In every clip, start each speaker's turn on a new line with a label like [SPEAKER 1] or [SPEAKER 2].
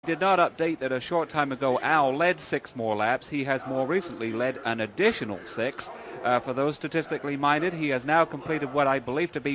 [SPEAKER 1] Did not update that a short time ago Al led 6 more laps. He has more recently led an additional 6. For those statistically minded, he has now completed what I believe to be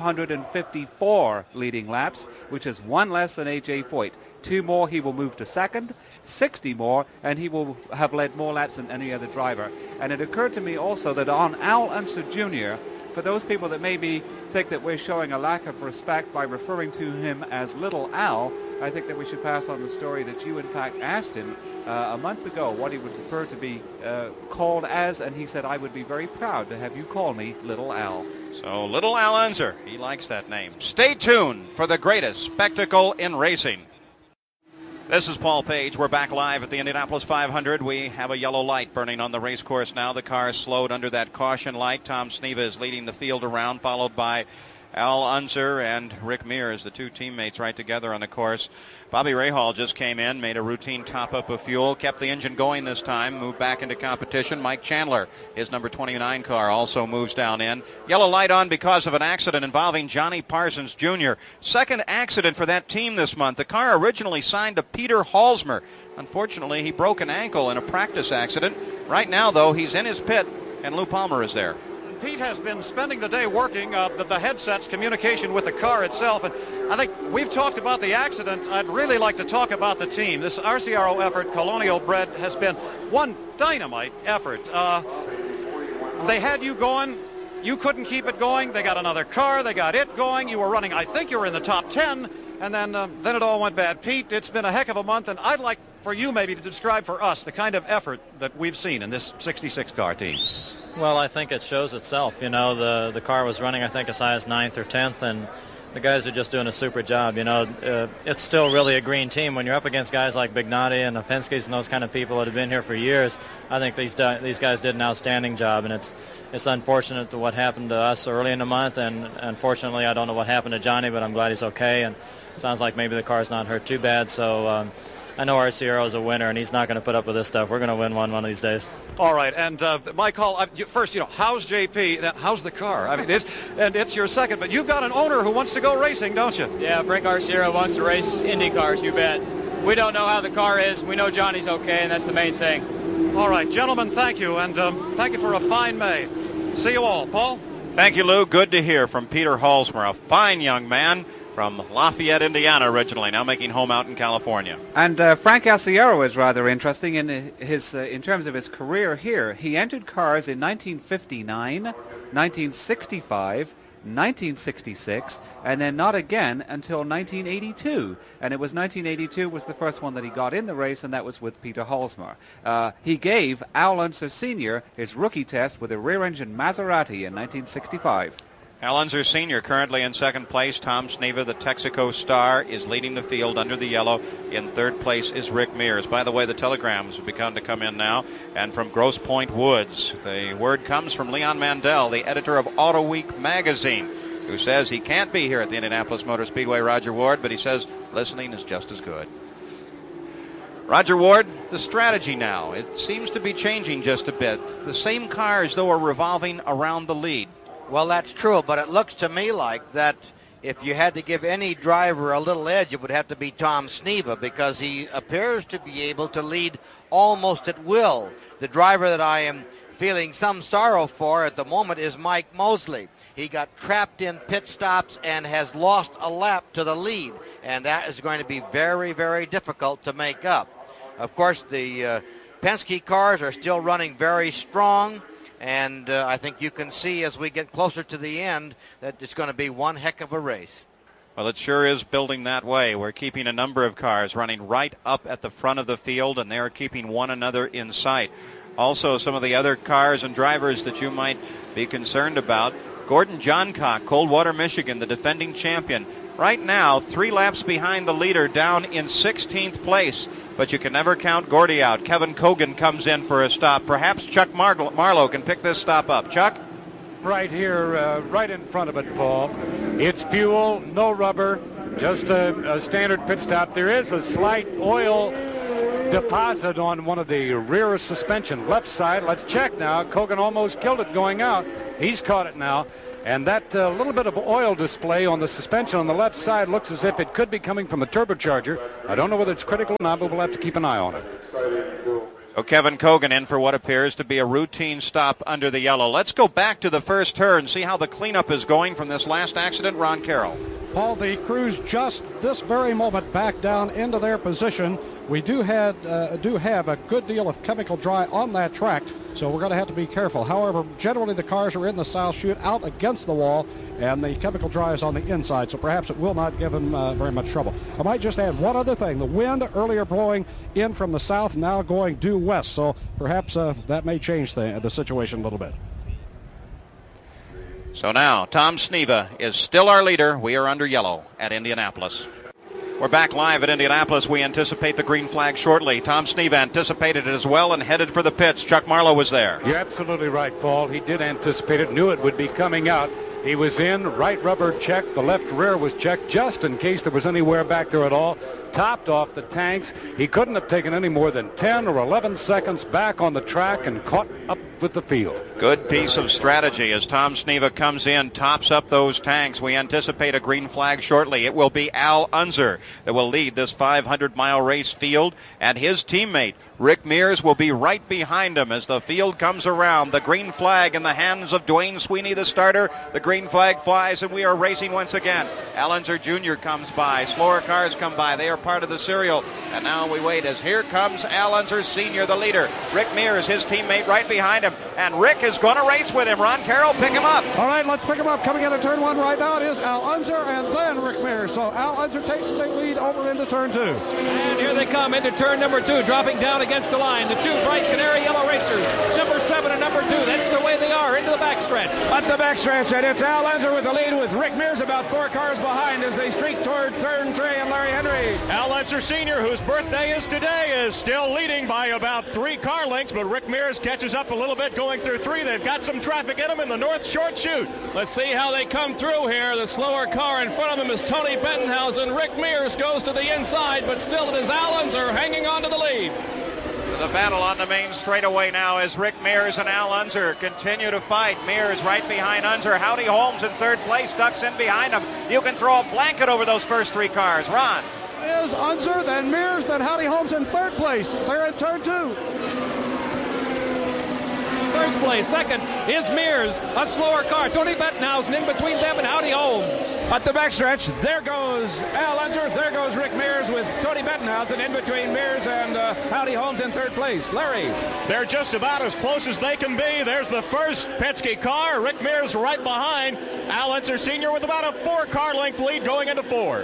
[SPEAKER 1] 554 leading laps, which is 1 less than A.J. Foyt. 2 more, he will move to second, 60 more, and he will have led more laps than any other driver. And it occurred to me also that on Al Unser Jr., for those people that maybe think that we're showing a lack of respect by referring to him as Little Al, I think that we should pass on the story that you, in fact, asked him a month ago what he would prefer to be called as, and he said, I would be very proud to have you call me Little Al.
[SPEAKER 2] So, Little Al Unser, he likes that name. Stay tuned for the greatest spectacle in racing. This is Paul Page. We're back live at the Indianapolis 500. We have a yellow light burning on the race course now. The car is slowed under that caution light. Tom Sneva is leading the field around, followed by Al Unser and Rick Mears, the 2 teammates right together on the course. Bobby Rahal just came in, made a routine top-up of fuel, kept the engine going this time, moved back into competition. Mike Chandler, his number 29 car, also moves down in. Yellow light on because of an accident involving Johnny Parsons Jr. Second accident for that team this month. The car originally signed to Peter Halsmer. Unfortunately, he broke an ankle in a practice accident. Right now, though, he's in his pit, and Lou Palmer is there.
[SPEAKER 3] Pete has been spending the day working the headsets, communication with the car itself, and I think we've talked about the accident. I'd really like to talk about the team. This RCRO effort, Colonial Bred, has been one dynamite effort. They had you going. You couldn't keep it going. They got another car. They got it going. You were running, I think you were in the top 10, and then it all went bad. Pete, it's been a heck of a month, and I'd like for you maybe to describe for us the kind of effort that we've seen in this 66-car team.
[SPEAKER 4] Well, I think it shows itself. You know, the car was running, I think, as high as 9th or 10th, and the guys are just doing a super job. You know, it's still really a green team. When you're up against guys like Bignati and the Penske's and those kind of people that have been here for years, I think these guys did an outstanding job, and it's unfortunate what happened to us early in the month, and unfortunately I don't know what happened to Johnny, but I'm glad he's okay, and it sounds like maybe the car's not hurt too bad, so I know RCRO is a winner, and he's not going to put up with this stuff. We're going to win one of these days.
[SPEAKER 3] All right, and my call, first, how's JP? Then how's the car? I mean, it's your second, but you've got an owner who wants to go racing, don't you?
[SPEAKER 5] Yeah, Frank RCRO wants to race Indy cars, you bet. We don't know how the car is. We know Johnny's okay, and that's the main thing.
[SPEAKER 3] All right, gentlemen, thank you, and thank you for a fine May. See you all. Paul?
[SPEAKER 2] Thank you, Lou. Good to hear from Peter Halsmer, a fine young man from Lafayette, Indiana, originally, now making home out in California.
[SPEAKER 1] And Frank Alciero is rather interesting in his in terms of his career here. He entered cars in 1959, 1965, 1966, and then not again until 1982. And it was 1982 was the first one that he got in the race, and that was with Peter Halsmer. He gave Al Unser Sr. his rookie test with a rear-engine Maserati in 1965.
[SPEAKER 2] Al Unser Sr. currently in second place. Tom Sneva, the Texaco star, is leading the field under the yellow. In third place is Rick Mears. By the way, the telegrams have begun to come in now. And from Grosse Pointe Woods, the word comes from Leon Mandel, the editor of Auto Week magazine, who says he can't be here at the Indianapolis Motor Speedway, Roger Ward, but he says listening is just as good. Roger Ward, the strategy now, it seems to be changing just a bit. The same cars, though, are revolving around the lead.
[SPEAKER 6] Well, that's true, but it looks to me like that if you had to give any driver a little edge, it would have to be Tom Sneva, because he appears to be able to lead almost at will. The driver that I am feeling some sorrow for at the moment is Mike Mosley. He got trapped in pit stops and has lost a lap to the lead, and that is going to be very, very difficult to make up. Of course, the Penske cars are still running very strong. And I think you can see as we get closer to the end that it's going to be one heck of a race.
[SPEAKER 2] Well, it sure is building that way. We're keeping a number of cars running right up at the front of the field, and they're keeping one another in sight. Also, some of the other cars and drivers that you might be concerned about. Gordon Johncock, Coldwater, Michigan, the defending champion. Right now, 3 laps behind the leader, down in 16th place. But you can never count Gordy out. Kevin Cogan comes in for a stop. Perhaps Chuck Marlowe can pick this stop up. Chuck?
[SPEAKER 7] Right here, right in front of it, Paul. It's fuel, no rubber, just a standard pit stop. There is a slight oil deposit on one of the rear suspension, left side. Let's check now. Cogan almost killed it going out. He's caught it now. And that little bit of oil display on the suspension on the left side looks as if it could be coming from a turbocharger. I don't know whether it's critical or not, but we'll have to keep an eye on it.
[SPEAKER 2] So Kevin Kogan in for what appears to be a routine stop under the yellow. Let's go back to the first turn, see how the cleanup is going from this last accident. Ron Carroll.
[SPEAKER 8] Paul, the crews just this very moment back down into their position. We do have a good deal of chemical dry on that track, so we're going to have to be careful. However, generally the cars are in the south chute out against the wall, and the chemical dry is on the inside, so perhaps it will not give them very much trouble. I might just add one other thing. The wind earlier blowing in from the south, now going due west, so perhaps that may change the situation a little bit.
[SPEAKER 2] So now, Tom Sneva is still our leader. We are under yellow at Indianapolis. We're back live at Indianapolis. We anticipate the green flag shortly. Tom Sneva anticipated it as well and headed for the pits. Chuck Marlowe was there.
[SPEAKER 7] You're absolutely right, Paul. He did anticipate it, knew it would be coming out. He was in, right rubber checked, the left rear was checked just in case there was any wear back there at all. Topped off the tanks. He couldn't have taken any more than 10 or 11 seconds back on the track and caught up with the field.
[SPEAKER 2] Good piece of strategy as Tom Sneva comes in, tops up those tanks. We anticipate a green flag shortly. It will be Al Unser that will lead this 500-mile race field, and his teammate Rick Mears will be right behind him as the field comes around. The green flag in the hands of Dwayne Sweeney, the starter. The green flag flies, and we are racing once again. Al Unser Jr. comes by. Slower cars come by. They are part of the serial. And now we wait as here comes Al Unser Sr., the leader. Rick Mears, his teammate, right behind him. And Rick is going to race with him. Ron Carroll, pick him up.
[SPEAKER 8] All right, let's pick him up. Coming into turn one right now, it is Al Unser and then Rick Mears. So Al Unser takes the lead over into turn two.
[SPEAKER 9] And here they come into turn number two, dropping down against the line. The two bright canary yellow racers, number 7 and number 2. That's the way they are into the backstretch.
[SPEAKER 10] At the backstretch, and it's Al Unser with the lead with Rick Mears about 4 cars behind as they streak toward turn 3 and Larry Henry.
[SPEAKER 11] Al Unser Sr., whose birthday is today, is still leading by about 3 car lengths, but Rick Mears catches up a little bit going through 3. They've got some traffic in them in the north short chute.
[SPEAKER 9] Let's see how they come through here. The slower car in front of them is Tony Bettenhausen. Rick Mears goes to the inside, but still it is Al Unser hanging on to the lead.
[SPEAKER 2] The battle on the main straightaway now as Rick Mears and Al Unser continue to fight. Mears right behind Unser. Howdy Holmes in third place, ducks in behind him. You can throw a blanket over those first 3 cars. Ron.
[SPEAKER 8] It is Unser, then Mears, then Howdy Holmes in third place. They're in turn 2.
[SPEAKER 9] First place. Second is Mears, a slower car. Tony Bettenhausen in between them and Howdy Holmes.
[SPEAKER 10] At the backstretch, there goes Al Unser, there goes Rick Mears with Tony Bettenhausen in between Mears and Howdy Holmes in third place. Larry.
[SPEAKER 11] They're just about as close as they can be. There's the first Penske car. Rick Mears right behind. Al Unser Sr. with about a 4-car length lead going into 4.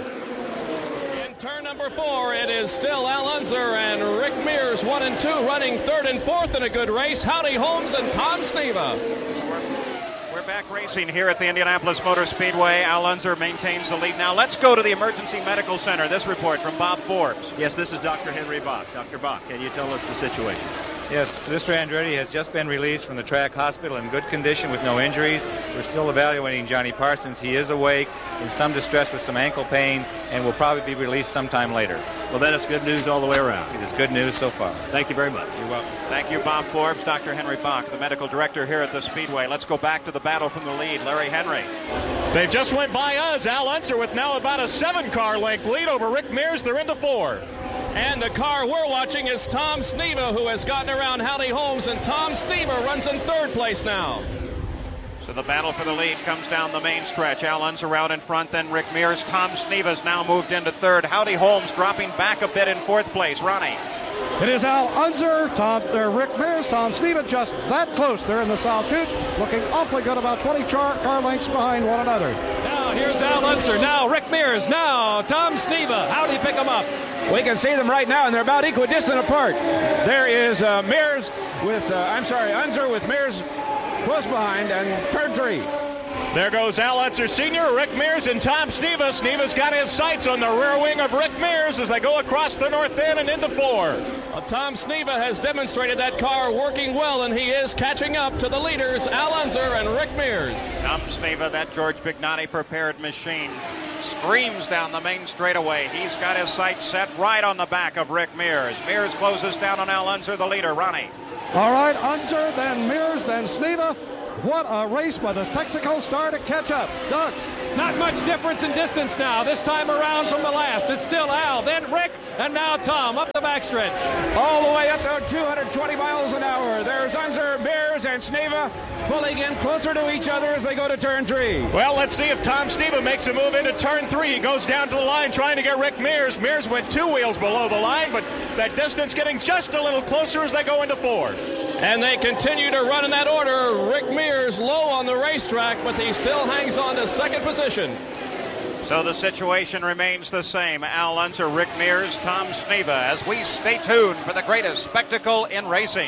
[SPEAKER 9] Turn number 4, it is still Al Unser and Rick Mears, 1 and 2, running 3rd and 4th in a good race. Howdy Holmes and Tom Sneva.
[SPEAKER 2] We're back racing here at the Indianapolis Motor Speedway. Al Unser maintains the lead. Now let's go to the Emergency Medical Center. This report from Bob Forbes.
[SPEAKER 12] Yes, this is Dr. Henry Bach. Dr. Bach, can you tell us the situation?
[SPEAKER 13] Yes, Mr. Andretti has just been released from the track hospital in good condition with no injuries. We're still evaluating Johnny Parsons. He is awake, in some distress with some ankle pain, and will probably be released sometime later.
[SPEAKER 12] Well, that is good news all the way around.
[SPEAKER 13] It is good news so far.
[SPEAKER 12] Thank you very much.
[SPEAKER 2] You're welcome. Thank you, Bob Forbes. Dr. Henry Bach, the medical director here at the Speedway. Let's go back to the battle from the lead. Larry Henry.
[SPEAKER 11] They just went by us. Al Unser with now about a 7-car length lead over Rick Mears. They're into 4.
[SPEAKER 9] And the car we're watching is Tom Sneva, who has gotten around Howdy Holmes, and Tom Sneva runs in 3rd place now.
[SPEAKER 2] So the battle for the lead comes down the main stretch. Al Unser out in front, then Rick Mears. Tom Sneva's now moved into 3rd. Howdy Holmes dropping back a bit in 4th place. Ronnie.
[SPEAKER 8] It is Al Unser, Rick Mears, Tom Sneva just that close. They're in the south chute, looking awfully good, about 20 car lengths behind one another.
[SPEAKER 9] Now here's Al Unser, now Rick Mears, now Tom Sneva. How'd he pick them up?
[SPEAKER 10] We can see them right now, and they're about equidistant apart. There is Mears with, Unser with Mears close behind, and turn 3.
[SPEAKER 11] There goes Al Unser Sr., Rick Mears, and Tom Sneva. Sneva's got his sights on the rear wing of Rick Mears as they go across the north end and into 4.
[SPEAKER 9] Well, Tom Sneva has demonstrated that car working well, and he is catching up to the leaders, Al Unser and Rick Mears.
[SPEAKER 2] Tom Sneva, that George Bignotti prepared machine, screams down the main straightaway. He's got his sights set right on the back of Rick Mears. Mears closes down on Al Unser, the leader. Ronnie.
[SPEAKER 8] All right, Unser, then Mears, then Sneva. What a race by the Texaco Star to catch up. Doug.
[SPEAKER 9] Not much difference in distance now. This time around from the last. It's still Al, then Rick, and now Tom up the backstretch.
[SPEAKER 10] All the way up to 220 miles an hour. There's Unser, Mears, and Sneva pulling in closer to each other as they go to turn 3.
[SPEAKER 11] Well, let's see if Tom Sneva makes a move into turn 3. He goes down to the line trying to get Rick Mears. Mears went 2 wheels below the line, but that distance getting just a little closer as they go into 4.
[SPEAKER 9] And they continue to run in that order. Rick Mears low on the racetrack, but he still hangs on to second position.
[SPEAKER 2] So the situation remains the same. Al Unser, Rick Mears, Tom Sneva, as we stay tuned for the greatest spectacle in racing.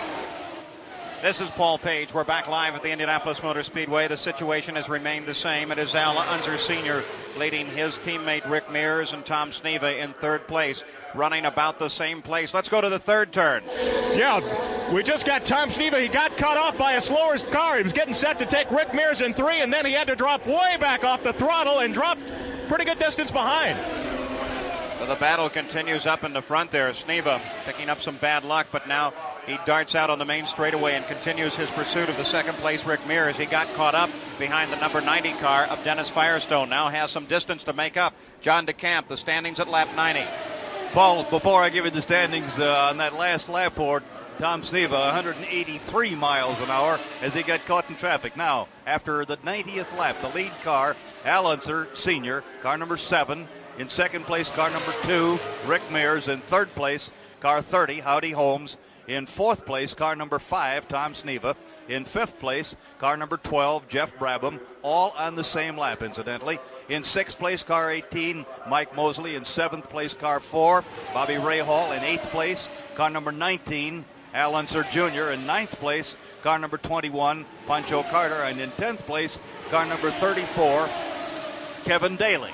[SPEAKER 2] This is Paul Page. We're back live at the Indianapolis Motor Speedway. The situation has remained the same. It is Al Unser Sr. leading his teammate Rick Mears and Tom Sneva in third place, running about the same place. Let's go to the third turn.
[SPEAKER 11] Yeah, we just got Tom Sneva. He got cut off by a slower car. He was getting set to take Rick Mears in 3, and then he had to drop way back off the throttle and drop pretty good distance behind.
[SPEAKER 2] So the battle continues up in the front there. Sneva picking up some bad luck, but now he darts out on the main straightaway and continues his pursuit of the second place Rick Mears. He got caught up behind the number 90 car of Dennis Firestone. Now has some distance to make up. John DeCamp, the standings at lap 90.
[SPEAKER 14] Paul, before I give you the standings on that last lap for Tom Sneva, 183 miles an hour as he got caught in traffic. Now, after the 90th lap, the lead car, Al Unser Sr., car number 7. In second place, car number 2, Rick Mears. In third place, car 30, Howdy Holmes. In fourth place, car number 5, Tom Sneva. In fifth place, car number 12, Jeff Brabham, all on the same lap, incidentally. In sixth place, car 18, Mike Mosley. In seventh place, car 4, Bobby Rahal. In eighth place, car number 19, Al Unser Jr. In ninth place, car number 21, Pancho Carter. And in 10th place, car number 34, Kevin Daly.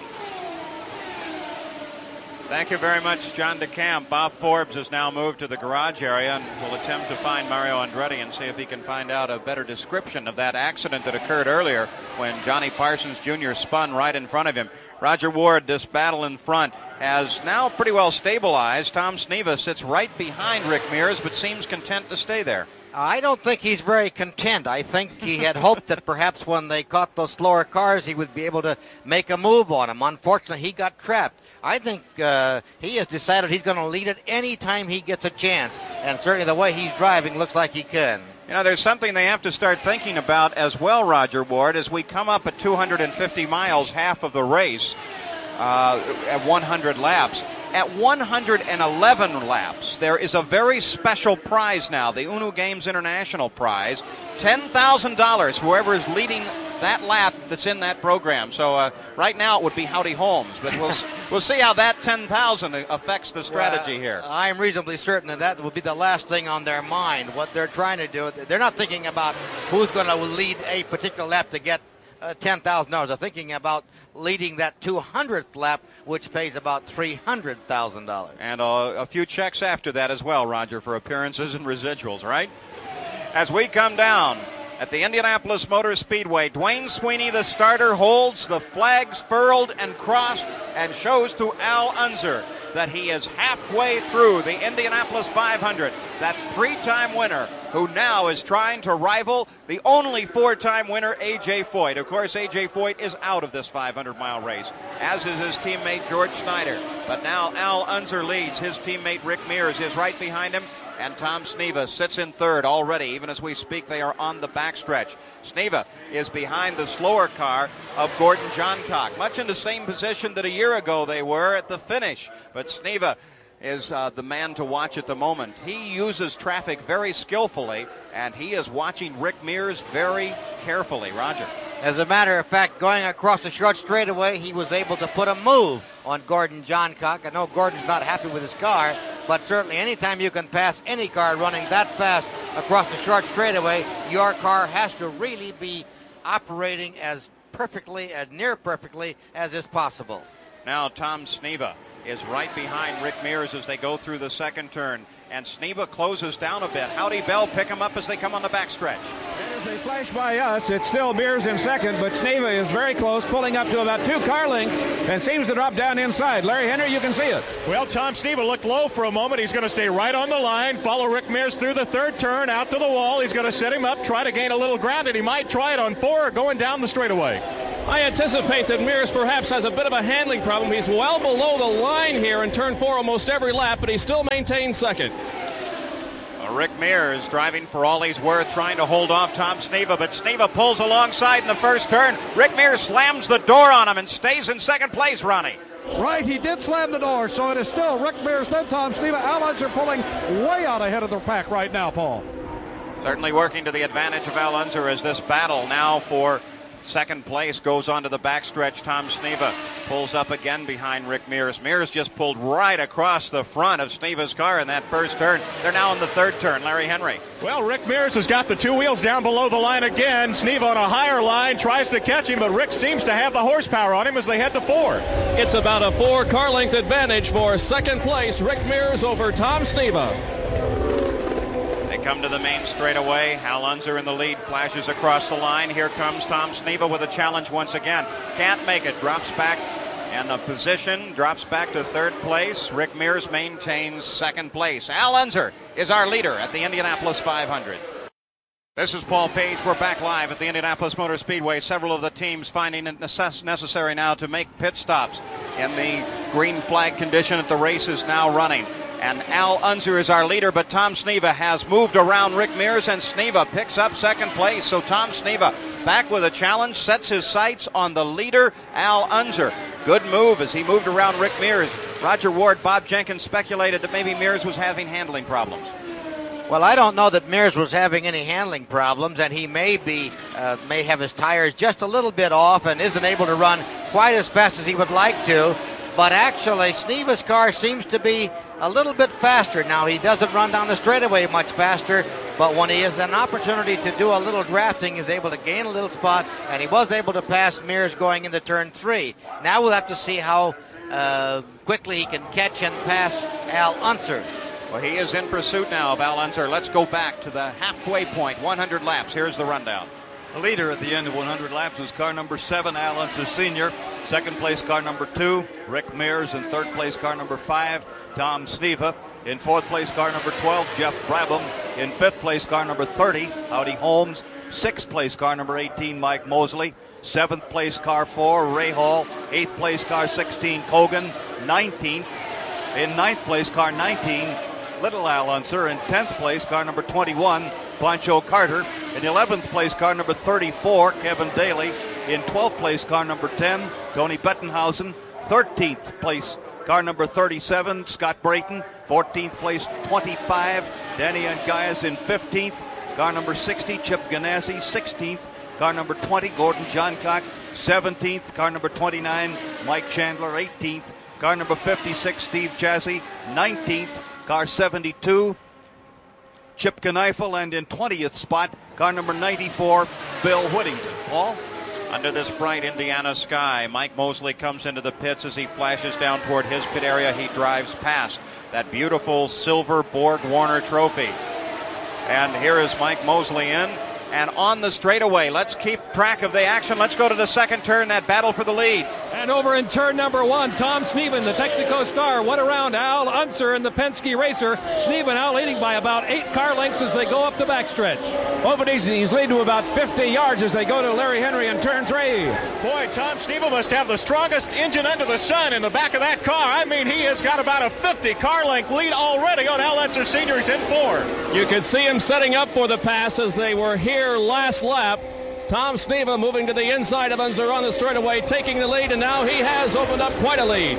[SPEAKER 2] Thank you very much, John DeCamp. Bob Forbes has now moved to the garage area and will attempt to find Mario Andretti and see if he can find out a better description of that accident that occurred earlier when Johnny Parsons Jr. spun right in front of him. Roger Ward, this battle in front, has now pretty well stabilized. Tom Sneva sits right behind Rick Mears, but seems content to stay there.
[SPEAKER 6] I don't think he's very content. I think he had hoped that perhaps when they caught those slower cars, he would be able to make a move on them. Unfortunately, he got trapped. I think he has decided he's going to lead it any time he gets a chance. And certainly the way he's driving looks like he can.
[SPEAKER 2] You know, there's something they have to start thinking about as well, Roger Ward, as we come up at 250 miles, half of the race, at 100 laps. At 111 laps, there is a very special prize now, the UNO Games International prize, $10,000, whoever is leading that lap that's in that program. So right now it would be Howdy Holmes, but we'll see how that 10,000 affects the strategy here.
[SPEAKER 6] I'm reasonably certain that will be the last thing on their mind. What they're trying to do, they're not thinking about who's going to lead a particular lap to get $10,000. They're thinking about leading that 200th lap, which pays about $300,000.
[SPEAKER 2] And a few checks after that as well, Roger, for appearances and residuals, right? As we come down at the Indianapolis Motor Speedway, Dwayne Sweeney, the starter, holds the flags furled and crossed and shows to Al Unser that he is halfway through the Indianapolis 500, that three-time winner who now is trying to rival the only four-time winner, A.J. Foyt. Of course, A.J. Foyt is out of this 500-mile race, as is his teammate George Snyder. But now Al Unser leads. His teammate Rick Mears is right behind him, and Tom Sneva sits in third already. Even as we speak, they are on the backstretch. Sneva is behind the slower car of Gordon Johncock, much in the same position that a year ago they were at the finish. But Sneva is the man to watch at the moment. He uses traffic very skillfully, and he is watching Rick Mears very carefully. Roger.
[SPEAKER 6] As a matter of fact, going across the short straightaway, he was able to put a move on Gordon Johncock. I know Gordon's not happy with his car, but certainly anytime you can pass any car running that fast across the short straightaway, your car has to really be operating as perfectly, as near perfectly as is possible.
[SPEAKER 2] Now Tom Sneva is right behind Rick Mears as they go through the second turn, and Sneva closes down a bit. Howdy Bell pick him up as they come on the backstretch.
[SPEAKER 10] as they flash by us, it's still Mears in second, but Sneva is very close, pulling up to about 2 car lengths and seems to drop down inside. Larry Henry, you can see it.
[SPEAKER 11] Well, Tom Sneva looked low for a moment. He's going to stay right on the line, follow Rick Mears through the third turn, out to the wall. He's going to set him up, try to gain a little ground, and he might try it on 4 going down the straightaway.
[SPEAKER 9] I anticipate that Mears perhaps has a bit of a handling problem. He's well below the line here in turn 4 almost every lap, but he still maintains second.
[SPEAKER 2] Rick Mears driving for all he's worth, trying to hold off Tom Sneva, but Sneva pulls alongside in the first turn. Rick Mears slams the door on him and stays in second place, Ronnie.
[SPEAKER 8] Right, he did slam the door, so it is still Rick Mears, no Tom Sneva. Al Unser pulling way out ahead of the pack right now, Paul.
[SPEAKER 2] Certainly working to the advantage of Al Unser as this battle now for second place goes on to the backstretch. Tom Sneva pulls up again behind Rick Mears. Mears just pulled right across the front of Sneva's car in that first turn. They're now in the third turn. Larry Henry.
[SPEAKER 11] Well, Rick Mears has got the 2 wheels down below the line again. Sneva on a higher line tries to catch him, but Rick seems to have the horsepower on him as they head to 4.
[SPEAKER 9] It's about a 4 car length advantage for second place. Rick Mears over Tom Sneva.
[SPEAKER 2] They come to the main straightaway. Al Unser in the lead, flashes across the line. Here comes Tom Sneva with a challenge once again. Can't make it, drops back in the position, drops back to third place. Rick Mears maintains second place. Al Unser is our leader at the Indianapolis 500. This is Paul Page. We're back live at the Indianapolis Motor Speedway. Several of the teams finding it necessary now to make pit stops in the green flag condition at the race is now running. And Al Unser is our leader, but Tom Sneva has moved around Rick Mears, and Sneva picks up second place. So Tom Sneva back with a challenge, sets his sights on the leader, Al Unser. Good move as he moved around Rick Mears. Roger Ward, Bob Jenkins speculated that maybe Mears was having handling problems.
[SPEAKER 6] Well, I don't know that Mears was having any handling problems, and he may have his tires just a little bit off and isn't able to run quite as fast as he would like to. But actually, Sneva's car seems to be a little bit faster now. He doesn't run down the straightaway much faster, but when he has an opportunity to do a little drafting, he's able to gain a little spot, and he was able to pass Mears going into turn 3. Now we'll have to see how quickly he can catch and pass Al Unser.
[SPEAKER 2] Well, he is in pursuit now of Al Unser. Let's go back to the halfway point, 100 laps. Here's the rundown.
[SPEAKER 14] The leader at the end of 100 laps was car number 7, Al Unser Sr. Second place, car number 2, Rick Mears. In third place, car number 5, Tom Sneva. In fourth place, car number 12, Jeff Brabham. In fifth place, car number 30, Howdy Holmes. Sixth place, car number 18, Mike Mosley. Seventh place, car 4, Ray Hall. Eighth place, car 16, Cogan. 19th. In ninth place, car 19, Little Al Unser. In 10th place, car number 21, Pancho Carter. In 11th place, car number 34, Kevin Daly. In 12th place, car number 10, Tony Bettenhausen. 13th place, car number 37, Scott Brayton. 14th place, 25, Danny Angayas. In 15th, car number 60, Chip Ganassi. 16th, car number 20, Gordon Johncock. 17th, car number 29, Mike Chandler. 18th, car number 56, Steve Chassie. 19th, car 72, Chip Kneifel. And in 20th spot, car number 94, Bill Whittington. Paul?
[SPEAKER 2] Under this bright Indiana sky, Mike Mosley comes into the pits as he flashes down toward his pit area. He drives past that beautiful silver Borg Warner trophy. And here is Mike Mosley in. And on the straightaway, let's keep track of the action. Let's go to the second turn, that battle for the lead.
[SPEAKER 9] And over in turn number 1, Tom Sneva, the Texaco Star, went around Al Unser in the Penske Racer. Sneva now leading by about 8 car lengths as they go up the backstretch.
[SPEAKER 10] Oh, but he's leading to about 50 yards as they go to Larry Henry in turn 3.
[SPEAKER 11] Boy, Tom Sneva must have the strongest engine under the sun in the back of that car. I mean, he has got about a 50 car length lead already on Al Unser Sr. He's in 4.
[SPEAKER 9] You can see him setting up for the pass as they were here last lap. Tom Sneva moving to the inside of Unser on the straightaway, taking the lead, and now he has opened up quite a lead.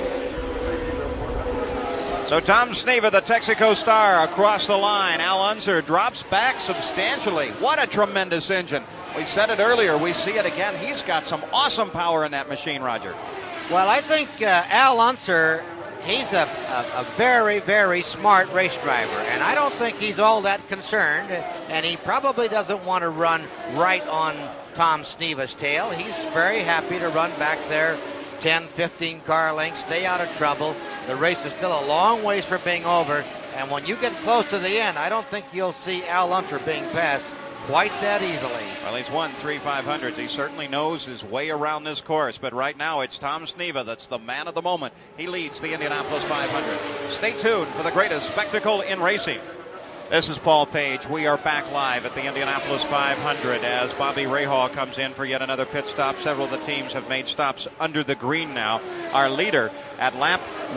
[SPEAKER 2] So Tom Sneva, the Texaco Star, across the line. Al Unser drops back substantially. What a tremendous engine. We said it earlier. We see it again. He's got some awesome power in that machine, Roger.
[SPEAKER 6] Well, I think Al Unser, he's a very, very smart race driver, and I don't think he's all that concerned, and he probably doesn't want to run right on Tom Sneva's tail. He's very happy to run back there 10, 15 car lengths, stay out of trouble. The race is still a long ways from being over, and when you get close to the end, I don't think you'll see Al Unser being passed quite that easily.
[SPEAKER 2] Well, he's won 3 500s. He certainly knows his way around this course. But right now, it's Tom Sneva that's the man of the moment. He leads the Indianapolis 500. Stay tuned for the greatest spectacle in racing. This is Paul Page. We are back live at the Indianapolis 500 as Bobby Rahal comes in for yet another pit stop. Several of the teams have made stops under the green now. Our leader at lap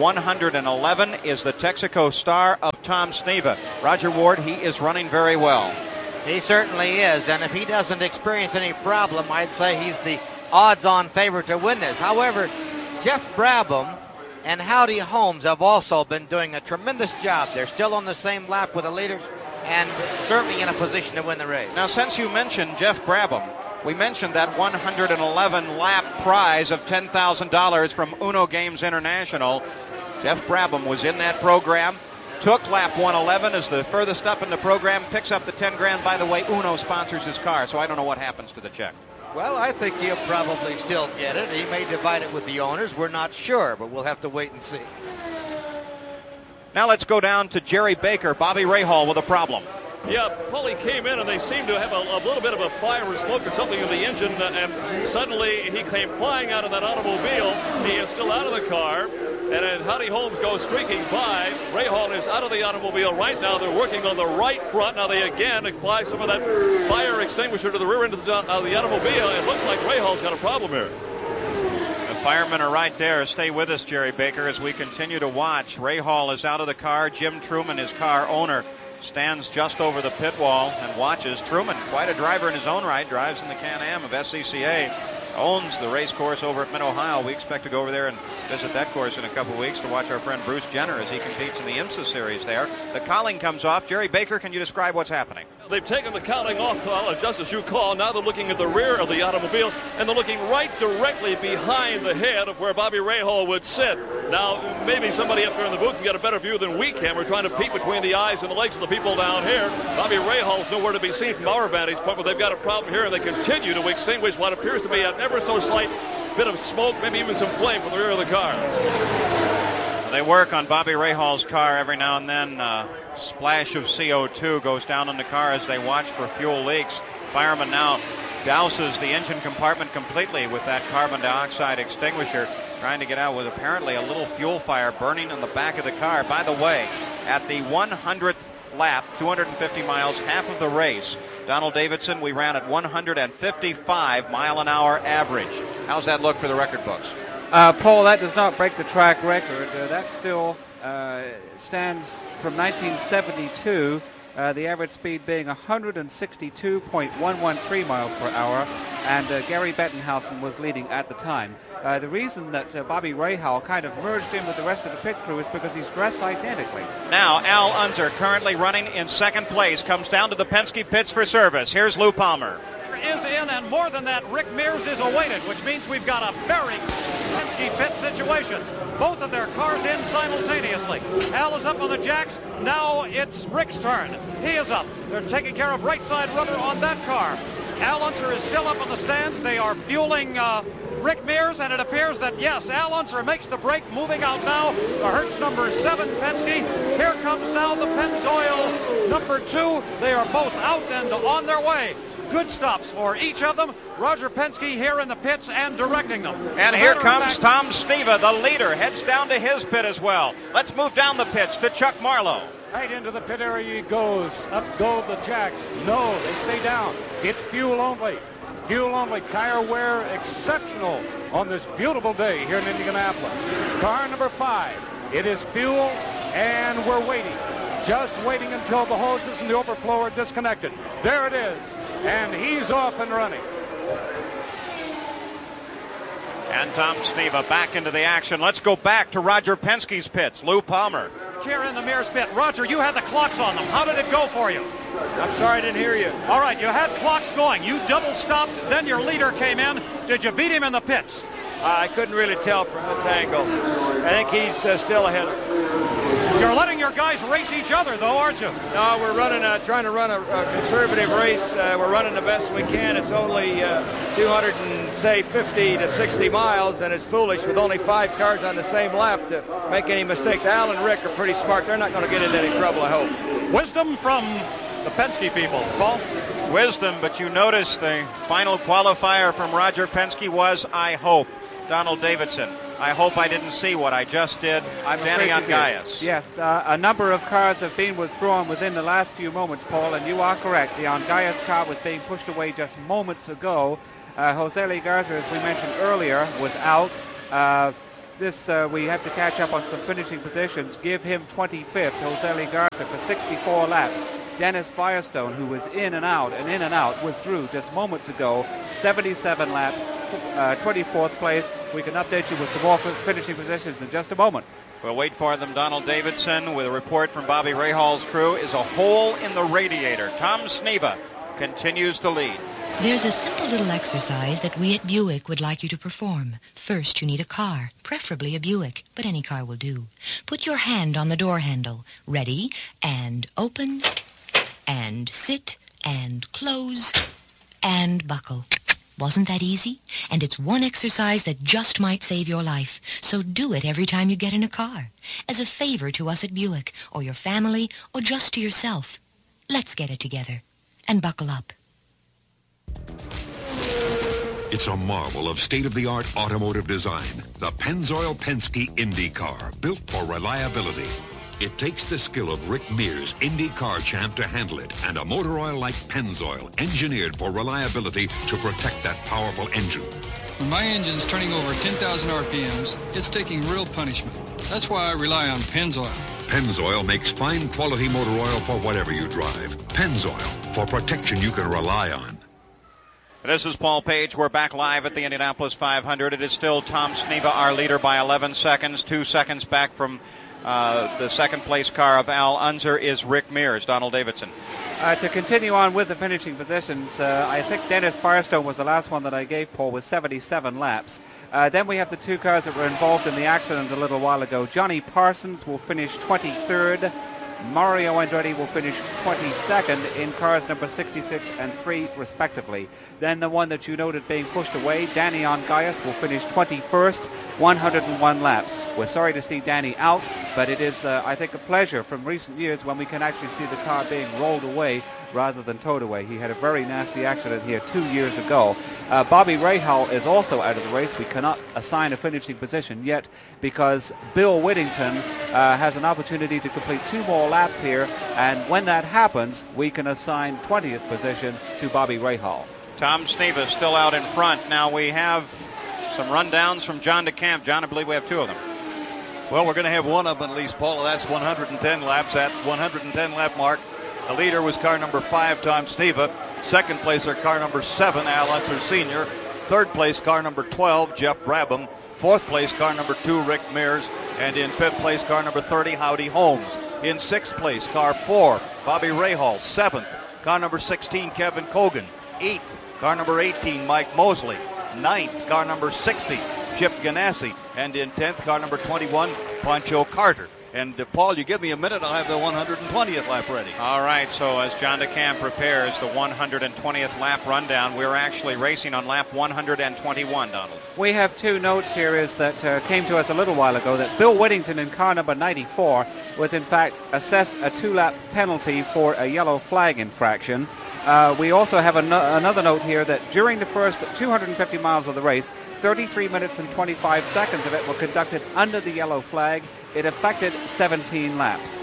[SPEAKER 2] 111 is the Texaco star of Tom Sneva. Roger Ward, he is running very well.
[SPEAKER 6] He certainly is, and if he doesn't experience any problem, I'd say he's the odds-on favorite to win this. However, Jeff Brabham and Howdy Holmes have also been doing a tremendous job. They're still on the same lap with the leaders and certainly in a position to win the race.
[SPEAKER 2] Now, since you mentioned Jeff Brabham, we mentioned that 111 lap prize of $10,000 from Uno Games International. Jeff Brabham was in that program, took lap 111 as the furthest up in the program, picks up the 10 grand. By the way, Uno sponsors his car, so I don't know what happens to the check.
[SPEAKER 6] Well, I think he'll probably still get it. He may divide it with the owners. We're not sure, but we'll have to wait and see.
[SPEAKER 2] Now let's go down to Jerry Baker. Bobby Rahal with a problem.
[SPEAKER 15] Yeah, Paulie came in and they seemed to have a little bit of a fire or smoke or something in the engine, and suddenly he came flying out of that automobile. He is still out of the car, and then Howdy Holmes goes streaking by. Rahal is out of the automobile right now. They're working on the right front. Now they again apply some of that fire extinguisher to the rear end of the automobile. It looks like Rahal's got a problem here.
[SPEAKER 2] The firemen are right there. Stay with us, Jerry Baker, as we continue to watch. Rahal is out of the car. Jim Truman, his car owner, stands just over the pit wall and watches. Truman, quite a driver in his own right, drives in the Can-Am of SCCA, owns the race course over at Mid-Ohio. We expect to go over there and visit that course in a couple weeks to watch our friend Bruce Jenner as he competes in the IMSA series there. The cowling comes off. Jerry Baker, can you describe what's happening?
[SPEAKER 15] They've taken the cowling off, just as you call. Now they're looking at the rear of the automobile, and they're looking right directly behind the head of where Bobby Rahal would sit. Now, maybe somebody up there in the booth can get a better view than we can. We're trying to peek between the eyes and the legs of the people down here. Bobby Rahal's nowhere to be seen from our vantage point, but they've got a problem here, and they continue to extinguish what appears to be an ever so slight bit of smoke, maybe even some flame from the rear of the car.
[SPEAKER 2] They work on Bobby Rahal's car every now and then. Splash of CO2 goes down in the car as they watch for fuel leaks. Fireman now douses the engine compartment completely with that carbon dioxide extinguisher, trying to get out with apparently a little fuel fire burning in the back of the car. By the way, at the 100th lap, 250 miles, half of the race, Donald Davidson, we ran at 155 mile an hour average. How's that look for the record books?
[SPEAKER 1] Paul, that does not break the track record. That still stands from 1972, the average speed being 162.113 miles per hour, and Gary Bettenhausen was leading at the time. The reason that Bobby Rahal kind of merged in with the rest of the pit crew is because he's dressed identically.
[SPEAKER 2] Now, Al Unser, currently running in second place, comes down to the Penske pits for service. Here's Lou Palmer.
[SPEAKER 3] Is in, and more than that, Rick Mears is awaited, which means we've got a very Penske pit situation. Both of their cars in simultaneously. Al is up on the jacks. Now it's Rick's turn. He is up. They're taking care of right side rubber on that car. Al Unser is still up on the stands. They are fueling Rick Mears, and it appears that, yes, Al Unser makes the break, moving out now. The Hertz number 7 Penske. Here comes now the Pennzoil number 2. They are both out and on their way. Good stops for each of them. Roger Penske here in the pits and directing them.
[SPEAKER 2] And here comes Tom Sneva, the leader, heads down to his pit as well. Let's move down the pits to Chuck Marlowe.
[SPEAKER 7] Right into the pit area he goes. Up go the jacks. No, they stay down. It's fuel only. Fuel only. Tire wear exceptional on this beautiful day here in Indianapolis. Car number 5. It is fuel, and we're waiting. Just waiting until the hoses and the overflow are disconnected. There it is. And he's off and running.
[SPEAKER 2] And Tom Sneva back into the action. Let's go back to Roger Penske's pits. Lou Palmer.
[SPEAKER 3] Here in the Mears pit. Roger, you had the clocks on them. How did it go for you?
[SPEAKER 12] I'm sorry I didn't hear you.
[SPEAKER 3] All right, you had clocks going. You double stopped, then your leader came in. Did you beat him in the pits?
[SPEAKER 12] I couldn't really tell from this angle. I think he's still ahead.
[SPEAKER 3] You're letting your guys race each other, though, aren't you?
[SPEAKER 12] No, we're trying to run a conservative race. We're running the best we can. It's only 50 to 60 miles, and it's foolish with only 5 cars on the same lap to make any mistakes. Al and Rick are pretty smart. They're not going to get into any trouble, I hope.
[SPEAKER 3] Wisdom from the Penske people. Paul?
[SPEAKER 2] Wisdom, but you notice the final qualifier from Roger Penske was, I hope. Donald Davidson, I hope I didn't see what I just did. Danny Ongayas.
[SPEAKER 1] Yes, a number of cars have been withdrawn within the last few moments, Paul, and you are correct. The Ongayas car was being pushed away just moments ago. Jose Lee Garza, as we mentioned earlier, was out. We have to catch up on some finishing positions. Give him 25th, Jose Lee Garza, for 64 laps. Dennis Firestone, who was in and out, withdrew just moments ago. 77 laps, 24th place. We can update you with some more finishing positions in just a moment.
[SPEAKER 2] We'll wait for them. Donald Davidson with a report from Bobby Rahal's crew is a hole in the radiator. Tom Sneva continues to lead.
[SPEAKER 16] There's a simple little exercise that we at Buick would like you to perform. First, you need a car, preferably a Buick, but any car will do. Put your hand on the door handle. Ready, and open, and sit, and close, and buckle. Wasn't that easy? And it's one exercise that just might save your life. So do it every time you get in a car. As a favor to us at Buick, or your family, or just to yourself. Let's get it together. And buckle up.
[SPEAKER 17] It's a marvel of state-of-the-art automotive design. The Pennzoil Penske Indy car, built for reliability. It takes the skill of Rick Mears, Indy car champ, to handle it, and a motor oil like Pennzoil, engineered for reliability to protect that powerful engine.
[SPEAKER 18] When my engine's turning over 10,000 RPMs, it's taking real punishment. That's why I rely on Pennzoil.
[SPEAKER 17] Pennzoil makes fine quality motor oil for whatever you drive. Pennzoil, for protection you can rely on.
[SPEAKER 2] This is Paul Page. We're back live at the Indianapolis 500. It is still Tom Sneva, our leader, by 11 seconds. 2 seconds back from the second place car of Al Unser is Rick Mears. Donald Davidson.
[SPEAKER 1] To continue on with the finishing positions, I think Dennis Firestone was the last one that I gave, Paul, with 77 laps. Then we have the two cars that were involved in the accident a little while ago. Johnny Parsons will finish 23rd. Mario Andretti will finish 22nd in cars number 66 and 3, respectively. Then the one that you noted being pushed away, Danny Ongayas, will finish 21st, 101 laps. We're sorry to see Danny out, but it is, I think, a pleasure from recent years when we can actually see the car being rolled away rather than towed away. He had a very nasty accident here 2 years ago. Bobby Rahal is also out of the race. We cannot assign a finishing position yet because Bill Whittington has an opportunity to complete 2 more laps here, and when that happens, we can assign 20th position to Bobby Rahal.
[SPEAKER 2] Tom Sneva still out in front. Now we have some rundowns from John DeCamp. John, I believe we have 2 of them.
[SPEAKER 14] Well, we're going to have one of them at least, Paul. That's 110 laps. At 110 lap mark, the leader was car number 5, Tom Sneva. Second placer, car number 7, Al Unser Sr. Third place, car number 12, Jeff Brabham. Fourth place, car number 2, Rick Mears. And in fifth place, car number 30, Howdy Holmes. In sixth place, car 4, Bobby Rahal. Seventh, car number 16, Kevin Cogan. Eighth, car number 18, Mike Mosley. Ninth, car number 60, Chip Ganassi. And in 10th, car number 21, Pancho Carter. And Paul, you give me a minute, I'll have the 120th lap ready.
[SPEAKER 2] All right, so as John DeCamp prepares the 120th lap rundown, we're actually racing on lap 121, Donald.
[SPEAKER 1] We have 2 notes here is that came to us a little while ago that Bill Whittington in car number 94 was in fact assessed a 2-lap penalty for a yellow flag infraction. We also have another note here that during the first 250 miles of the race, 33 minutes and 25 seconds of it were conducted under the yellow flag. It affected 17 laps.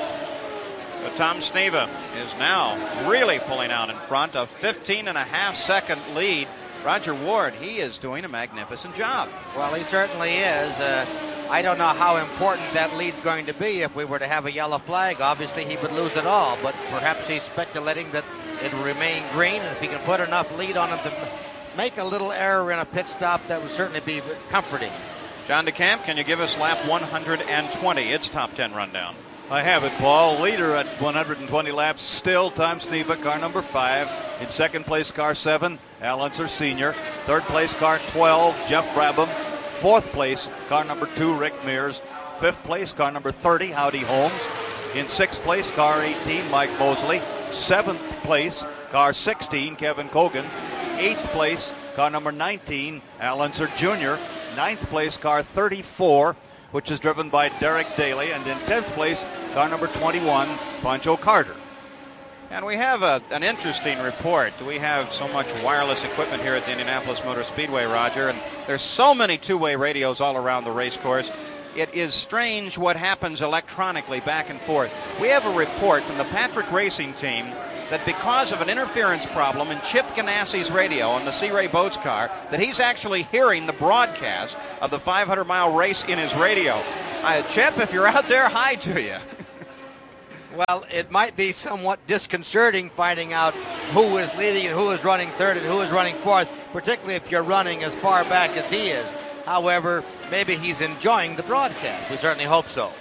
[SPEAKER 2] But Tom Sneva is now really pulling out in front, a 15.5-second lead. Roger Ward, he is doing a magnificent job.
[SPEAKER 6] Well, he certainly is. I don't know how important that lead's going to be if we were to have a yellow flag. Obviously, he would lose it all, but perhaps he's speculating that it will remain green, and if he can put enough lead on him to make a little error in a pit stop, that would certainly be comforting.
[SPEAKER 2] John DeCamp, can you give us lap 120? It's top 10 rundown.
[SPEAKER 14] I have it, Paul. Leader at 120 laps, still Tom Sneva, car number 5. In second place, car 7, Al Unser Sr. Third place, car 12, Jeff Brabham. Fourth place, car number 2, Rick Mears. Fifth place, car number 30, Howdy Holmes. In sixth place, car 18, Mike Mosley. Seventh place, car 16, Kevin Cogan. Eighth place, car number 19, Al Unser Jr. Ninth place, car 34, which is driven by Derek Daly. And in 10th place, car number 21, Pancho Carter.
[SPEAKER 2] And we have an interesting report. We have so much wireless equipment here at the Indianapolis Motor Speedway, Roger, and there's so many two-way radios all around the race course. It is strange what happens electronically back and forth. We have a report from the Patrick Racing team that because of an interference problem in Chip Ganassi's radio on the Sea Ray Boats car, that he's actually hearing the broadcast of the 500-mile race in his radio. Chip, if you're out there, hi to you.
[SPEAKER 6] Well, it might be somewhat disconcerting finding out who is leading and who is running third and who is running fourth, particularly if you're running as far back as he is. However, maybe he's enjoying the broadcast. We certainly hope so.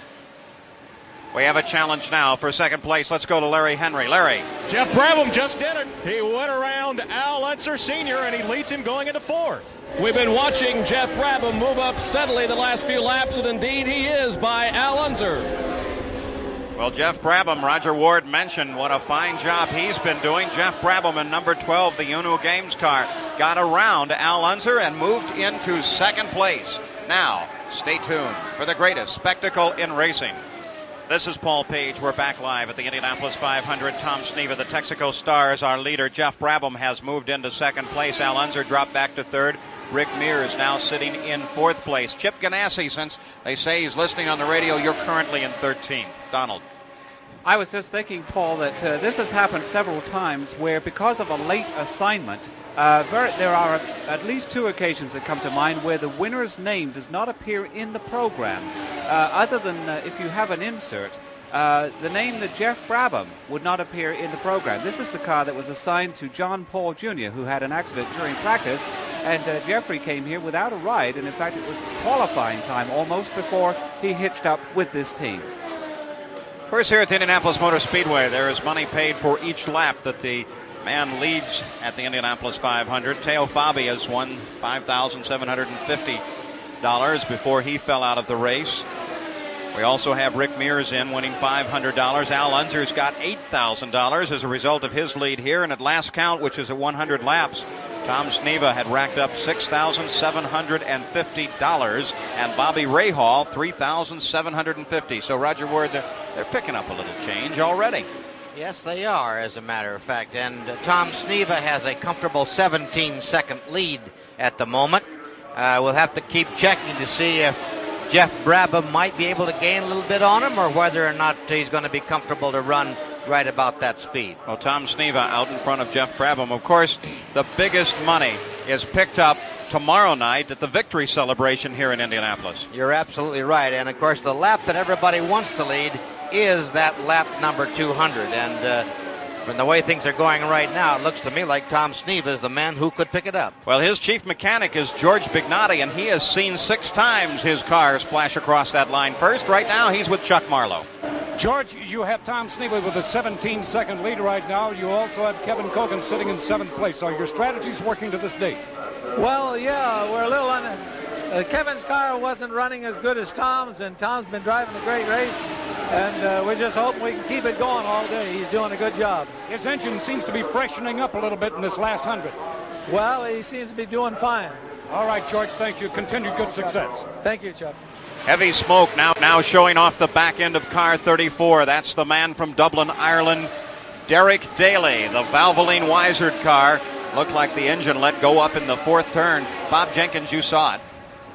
[SPEAKER 2] We have a challenge now for second place. Let's go to Larry Henry. Larry.
[SPEAKER 11] Jeff Brabham just did it. He went around Al Unser Sr., and he leads him going into fourth.
[SPEAKER 9] We've been watching Jeff Brabham move up steadily the last few laps, and indeed he is by Al Unser.
[SPEAKER 2] Well, Jeff Brabham, Roger Ward mentioned what a fine job he's been doing. Jeff Brabham in number 12, the Uno Games car, got around Al Unser and moved into second place. Now, stay tuned for the greatest spectacle in racing. This is Paul Page. We're back live at the Indianapolis 500. Tom Sneva, the Texaco Stars, our leader. Jeff Brabham has moved into second place. Al Unser dropped back to third. Rick Mears now sitting in fourth place. Chip Ganassi, since they say he's listening on the radio, you're currently in 13th. Donald.
[SPEAKER 1] I was just thinking, Paul, that this has happened several times where because of a late assignment, there are at least two occasions that come to mind where the winner's name does not appear in the program. Other than if you have an insert, the name that Jeff Brabham would not appear in the program. This is the car that was assigned to John Paul Jr., who had an accident during practice, and Jeffrey came here without a ride, and in fact it was qualifying time almost before he hitched up with this team.
[SPEAKER 2] Of course, here at the Indianapolis Motor Speedway, there is money paid for each lap that the man leads at the Indianapolis 500. Teo Fabi has won $5,750 before he fell out of the race. We also have Rick Mears in winning $500. Al Unser's got $8,000 as a result of his lead here. And at last count, which is at 100 laps, Tom Sneva had racked up $6,750, and Bobby Rahal $3,750. So Roger Ward, they're picking up a little change already.
[SPEAKER 6] Yes, they are, as a matter of fact. And Tom Sneva has a comfortable 17-second lead at the moment. We'll have to keep checking to see if Jeff Brabham might be able to gain a little bit on him, or whether or not he's going to be comfortable to run right about that speed.
[SPEAKER 2] Well, Tom Sneva out in front of Jeff Brabham. Of course, the biggest money is picked up tomorrow night at the victory celebration here in Indianapolis.
[SPEAKER 6] You're absolutely right. And, of course, the lap that everybody wants to lead is that lap number 200. And from the way things are going right now, it looks to me like Tom Sneva is the man who could pick it up.
[SPEAKER 2] Well, his chief mechanic is George Bignati, and he has seen 6 times his cars flash across that line first. Right now, he's with Chuck Marlowe.
[SPEAKER 7] George, you have Tom Sneva with a 17-second lead right now. You also have Kevin Cogan sitting in 7th place. Are your strategies working to this date?
[SPEAKER 19] Well, yeah, we're a little on. Kevin's car wasn't running as good as Tom's, and Tom's been driving a great race, and we're just hoping we can keep it going all day. He's doing a good job.
[SPEAKER 7] His engine seems to be freshening up a little bit in this last 100.
[SPEAKER 19] Well, he seems to be doing fine.
[SPEAKER 7] All right, George, thank you. Continued good success.
[SPEAKER 19] Thank you, Chuck.
[SPEAKER 2] Heavy smoke now showing off the back end of car 34. That's the man from Dublin, Ireland, Derek Daly. The Valvoline Wizard car looked like the engine let go up in the 4th turn. Bob Jenkins, you saw it.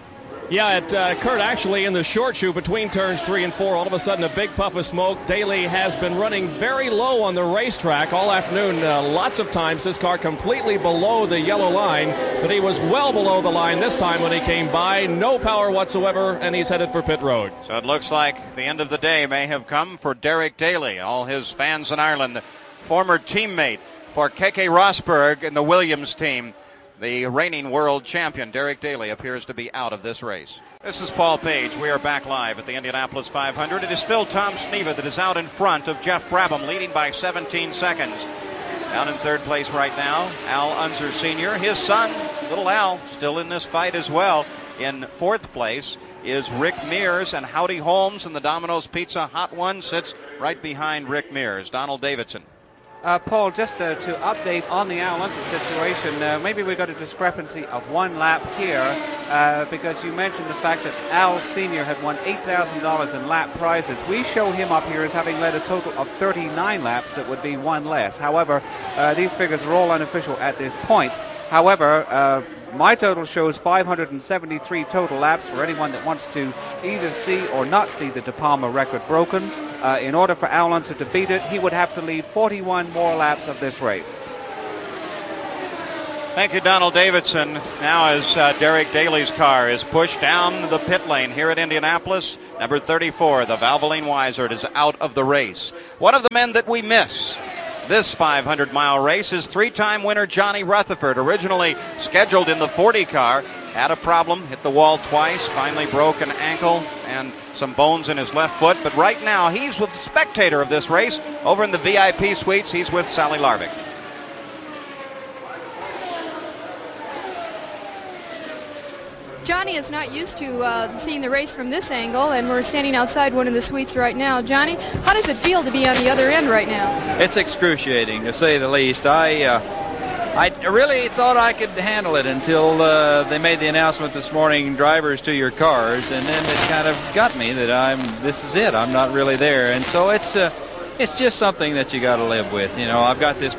[SPEAKER 9] Yeah, it occurred actually in the short shoe between turns 3 and 4. All of a sudden, a big puff of smoke. Daly has been running very low on the racetrack all afternoon. Lots of times this car completely below the yellow line, but he was well below the line this time when he came by. No power whatsoever, and he's headed for pit road.
[SPEAKER 2] So it looks like the end of the day may have come for Derek Daly. All his fans in Ireland, the former teammate for Keke Rosberg and the Williams team. The reigning world champion, Derek Daly, appears to be out of this race. This is Paul Page. We are back live at the Indianapolis 500. It is still Tom Sneva that is out in front of Jeff Brabham, leading by 17 seconds. Down in 3rd place right now, Al Unser Sr. His son, little Al, still in this fight as well. In 4th place is Rick Mears, and Howdy Holmes in the Domino's Pizza Hot One sits right behind Rick Mears. Donald Davidson.
[SPEAKER 1] Paul, just to update on the Al Unser situation, maybe we got a discrepancy of 1 lap here. because you mentioned the fact that Al Sr. had won $8,000 in lap prizes. We show him up here as having led a total of 39 laps. That would be one less. However, these figures are all unofficial at this point. However, my total shows 573 total laps for anyone that wants to either see or not see the De Palma record broken. In order for Al Unser to beat it, he would have to lead 41 more laps of this race.
[SPEAKER 2] Thank you, Donald Davidson. Now as Derek Daly's car is pushed down the pit lane here at Indianapolis, number 34, the Valvoline Wizard, is out of the race. One of the men that we miss this 500-mile race is three-time winner Johnny Rutherford, originally scheduled in the 40 car, had a problem, hit the wall twice, finally broke an ankle and some bones in his left foot. But right now he's with the spectator of this race over in the VIP suites. He's with Sally Larvik.
[SPEAKER 20] Johnny is not used to seeing the race from this angle, and we're standing outside one of the suites right now. Johnny, how does it feel to be on the other end right now?
[SPEAKER 21] It's excruciating, to say the least. I really thought I could handle it until they made the announcement this morning, drivers to your cars, and then it kind of got me that this is it. I'm not really there, and so it's just something that you got to live with. You know, I've got the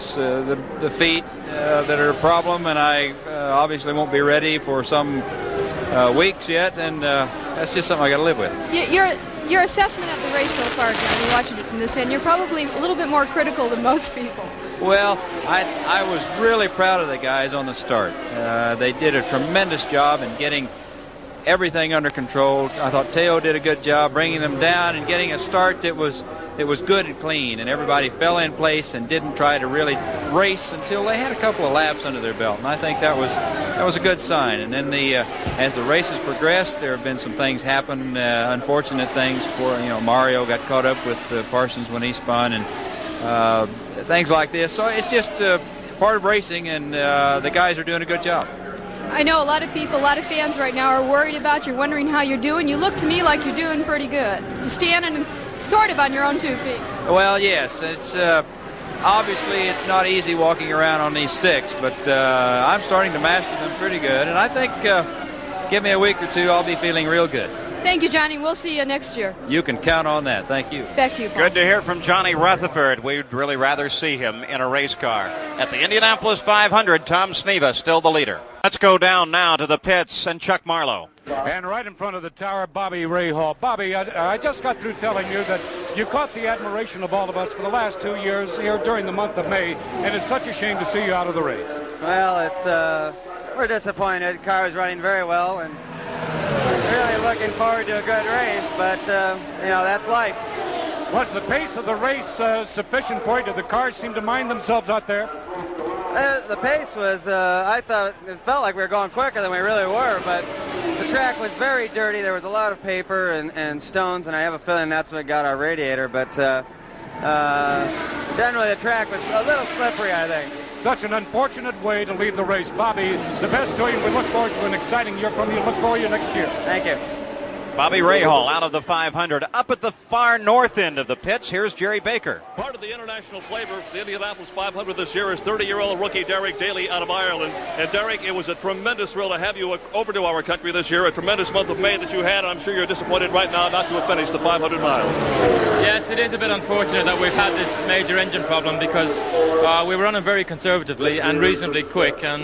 [SPEAKER 21] feet that are a problem, and I obviously won't be ready for some weeks yet, and that's just something I got to live with.
[SPEAKER 20] Your assessment of the race so far, Johnny, watching it from this end, you're probably a little bit more critical than most people.
[SPEAKER 21] Well, I was really proud of the guys on the start. They did a tremendous job in getting everything under control. I thought Teo did a good job bringing them down and getting a start that was good and clean, and everybody fell in place and didn't try to really race until they had a couple of laps under their belt, and I think that was a good sign. And then as the races progressed, there have been some things happen, unfortunate things. Mario got caught up with Parsons when he spun, and things like this. So it's just part of racing, and the guys are doing a good job.
[SPEAKER 20] I know a lot of people, a lot of fans right now are worried about you, wondering how you're doing. You look to me like you're doing pretty good. You're standing sort of on your own 2 feet.
[SPEAKER 21] Well, yes. It's obviously it's not easy walking around on these sticks, but I'm starting to master them pretty good. And I think give me a week or two, I'll be feeling real good.
[SPEAKER 20] Thank you, Johnny. We'll see you next year.
[SPEAKER 21] You can count on that. Thank you.
[SPEAKER 20] Back to you, Paul.
[SPEAKER 2] Good to hear from Johnny Rutherford. We'd really rather see him in a race car. At the Indianapolis 500, Tom Sneva still the leader. Let's go down now to the pits and Chuck Marlowe.
[SPEAKER 7] And right in front of the tower, Bobby Rahal. Bobby, I just got through telling you that you caught the admiration of all of us for the last 2 years here during the month of May, and it's such a shame to see you out of the race.
[SPEAKER 22] Well, we're disappointed. The car is running very well, and really looking forward to a good race, but, that's life.
[SPEAKER 7] Was the pace of the race sufficient for you? Did the cars seem to mind themselves out there?
[SPEAKER 22] The pace was, I thought it felt like we were going quicker than we really were, but the track was very dirty. There was a lot of paper and stones, and I have a feeling that's what got our radiator, but generally the track was a little slippery, I think.
[SPEAKER 7] Such an unfortunate way to leave the race. Bobby, the best to you. We look forward to an exciting year from you. Look forward to you next year.
[SPEAKER 22] Thank you.
[SPEAKER 2] Bobby Rahal out of the 500. Up at the far north end of the pits, here's Jerry Baker.
[SPEAKER 15] Part of the international flavor for the Indianapolis 500 this year is 30-year-old rookie Derek Daly out of Ireland. And Derek, it was a tremendous thrill to have you over to our country this year. A tremendous month of May that you had. I'm sure you're disappointed right now not to have finished the 500 miles.
[SPEAKER 4] Yes, it is a bit unfortunate that we've had this major engine problem because we were running very conservatively and reasonably quick, and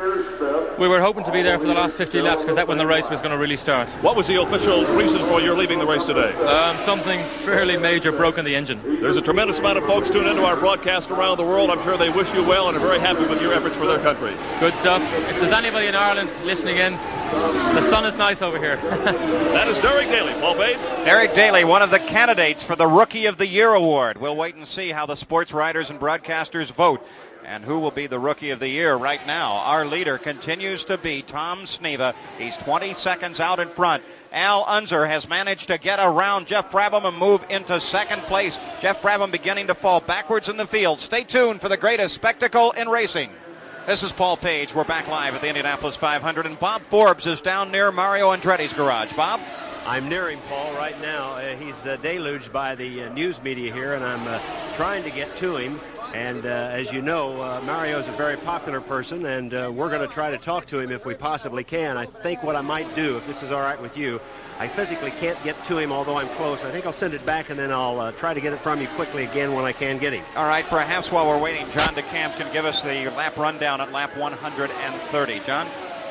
[SPEAKER 4] we were hoping to be there for the last 50 laps because that's when the race was going to really start.
[SPEAKER 15] What was the official reason for your leaving the race today?
[SPEAKER 4] Something fairly major broke in the engine.
[SPEAKER 15] There's a tremendous amount of folks tuned into our broadcast around the world. I'm sure they wish you well and are very happy with your efforts for their country.
[SPEAKER 4] Good stuff. If there's anybody in Ireland listening in, the sun is nice over here.
[SPEAKER 15] That is Derek Daly. Paul Bates.
[SPEAKER 2] Derek Daly, one of the candidates for the Rookie of the Year award. We'll wait and see how the sports writers and broadcasters vote and who will be the Rookie of the Year right now. Our leader continues to be Tom Sneva. He's 20 seconds out in front. Al Unser has managed to get around Jeff Brabham and move into second place. Jeff Brabham beginning to fall backwards in the field. Stay tuned for the greatest spectacle in racing. This is Paul Page. We're back live at the Indianapolis 500, and Bob Forbes is down near Mario Andretti's garage. Bob?
[SPEAKER 23] I'm near him, Paul, right now. He's deluged by the news media here, and I'm trying to get to him.
[SPEAKER 5] And as you know, Mario's a very popular person, and we're going to try to talk to him if we possibly can. I think what I might do, if this is all right with you, I physically can't get to him, although I'm close. I think I'll send it back, and then I'll try to get it from you quickly again when I can get him.
[SPEAKER 2] All right, perhaps while we're waiting, John DeCamp can give us the lap rundown at lap 130. John?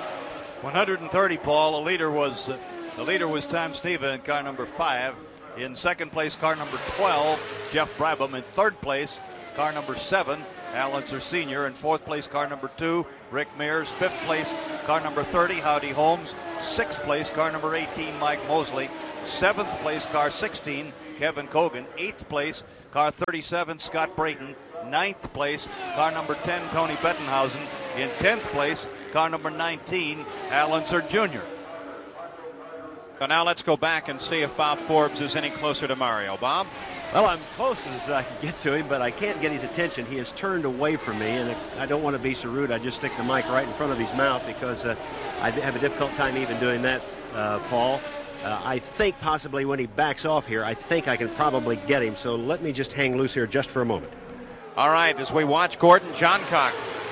[SPEAKER 14] 130, Paul. The leader was Tom Sneva in car number 5. In second place, car number 12, Jeff Brabham. In third place, car number 7, Al Unser Sr. In fourth place, car number 2, Rick Mears. Fifth place, car number 30, Howdy Holmes. Sixth place, car number 18, Mike Mosley. Seventh place, car 16, Kevin Cogan. Eighth place, car 37, Scott Brayton. Ninth place, car number 10, Tony Bettenhausen. In 10th place, car number 19, Al Unser Jr.
[SPEAKER 2] So now let's go back and see if Bob Forbes is any closer to Mario. Bob?
[SPEAKER 5] Well, I'm close as I can get to him, but I can't get his attention. He has turned away from me, and I don't want to be so rude. I just stick the mic right in front of his mouth because I have a difficult time even doing that, Paul. I think possibly when he backs off here, I think I can probably get him. So let me just hang loose here just for a moment.
[SPEAKER 2] All right, as we watch, Gordon Johncock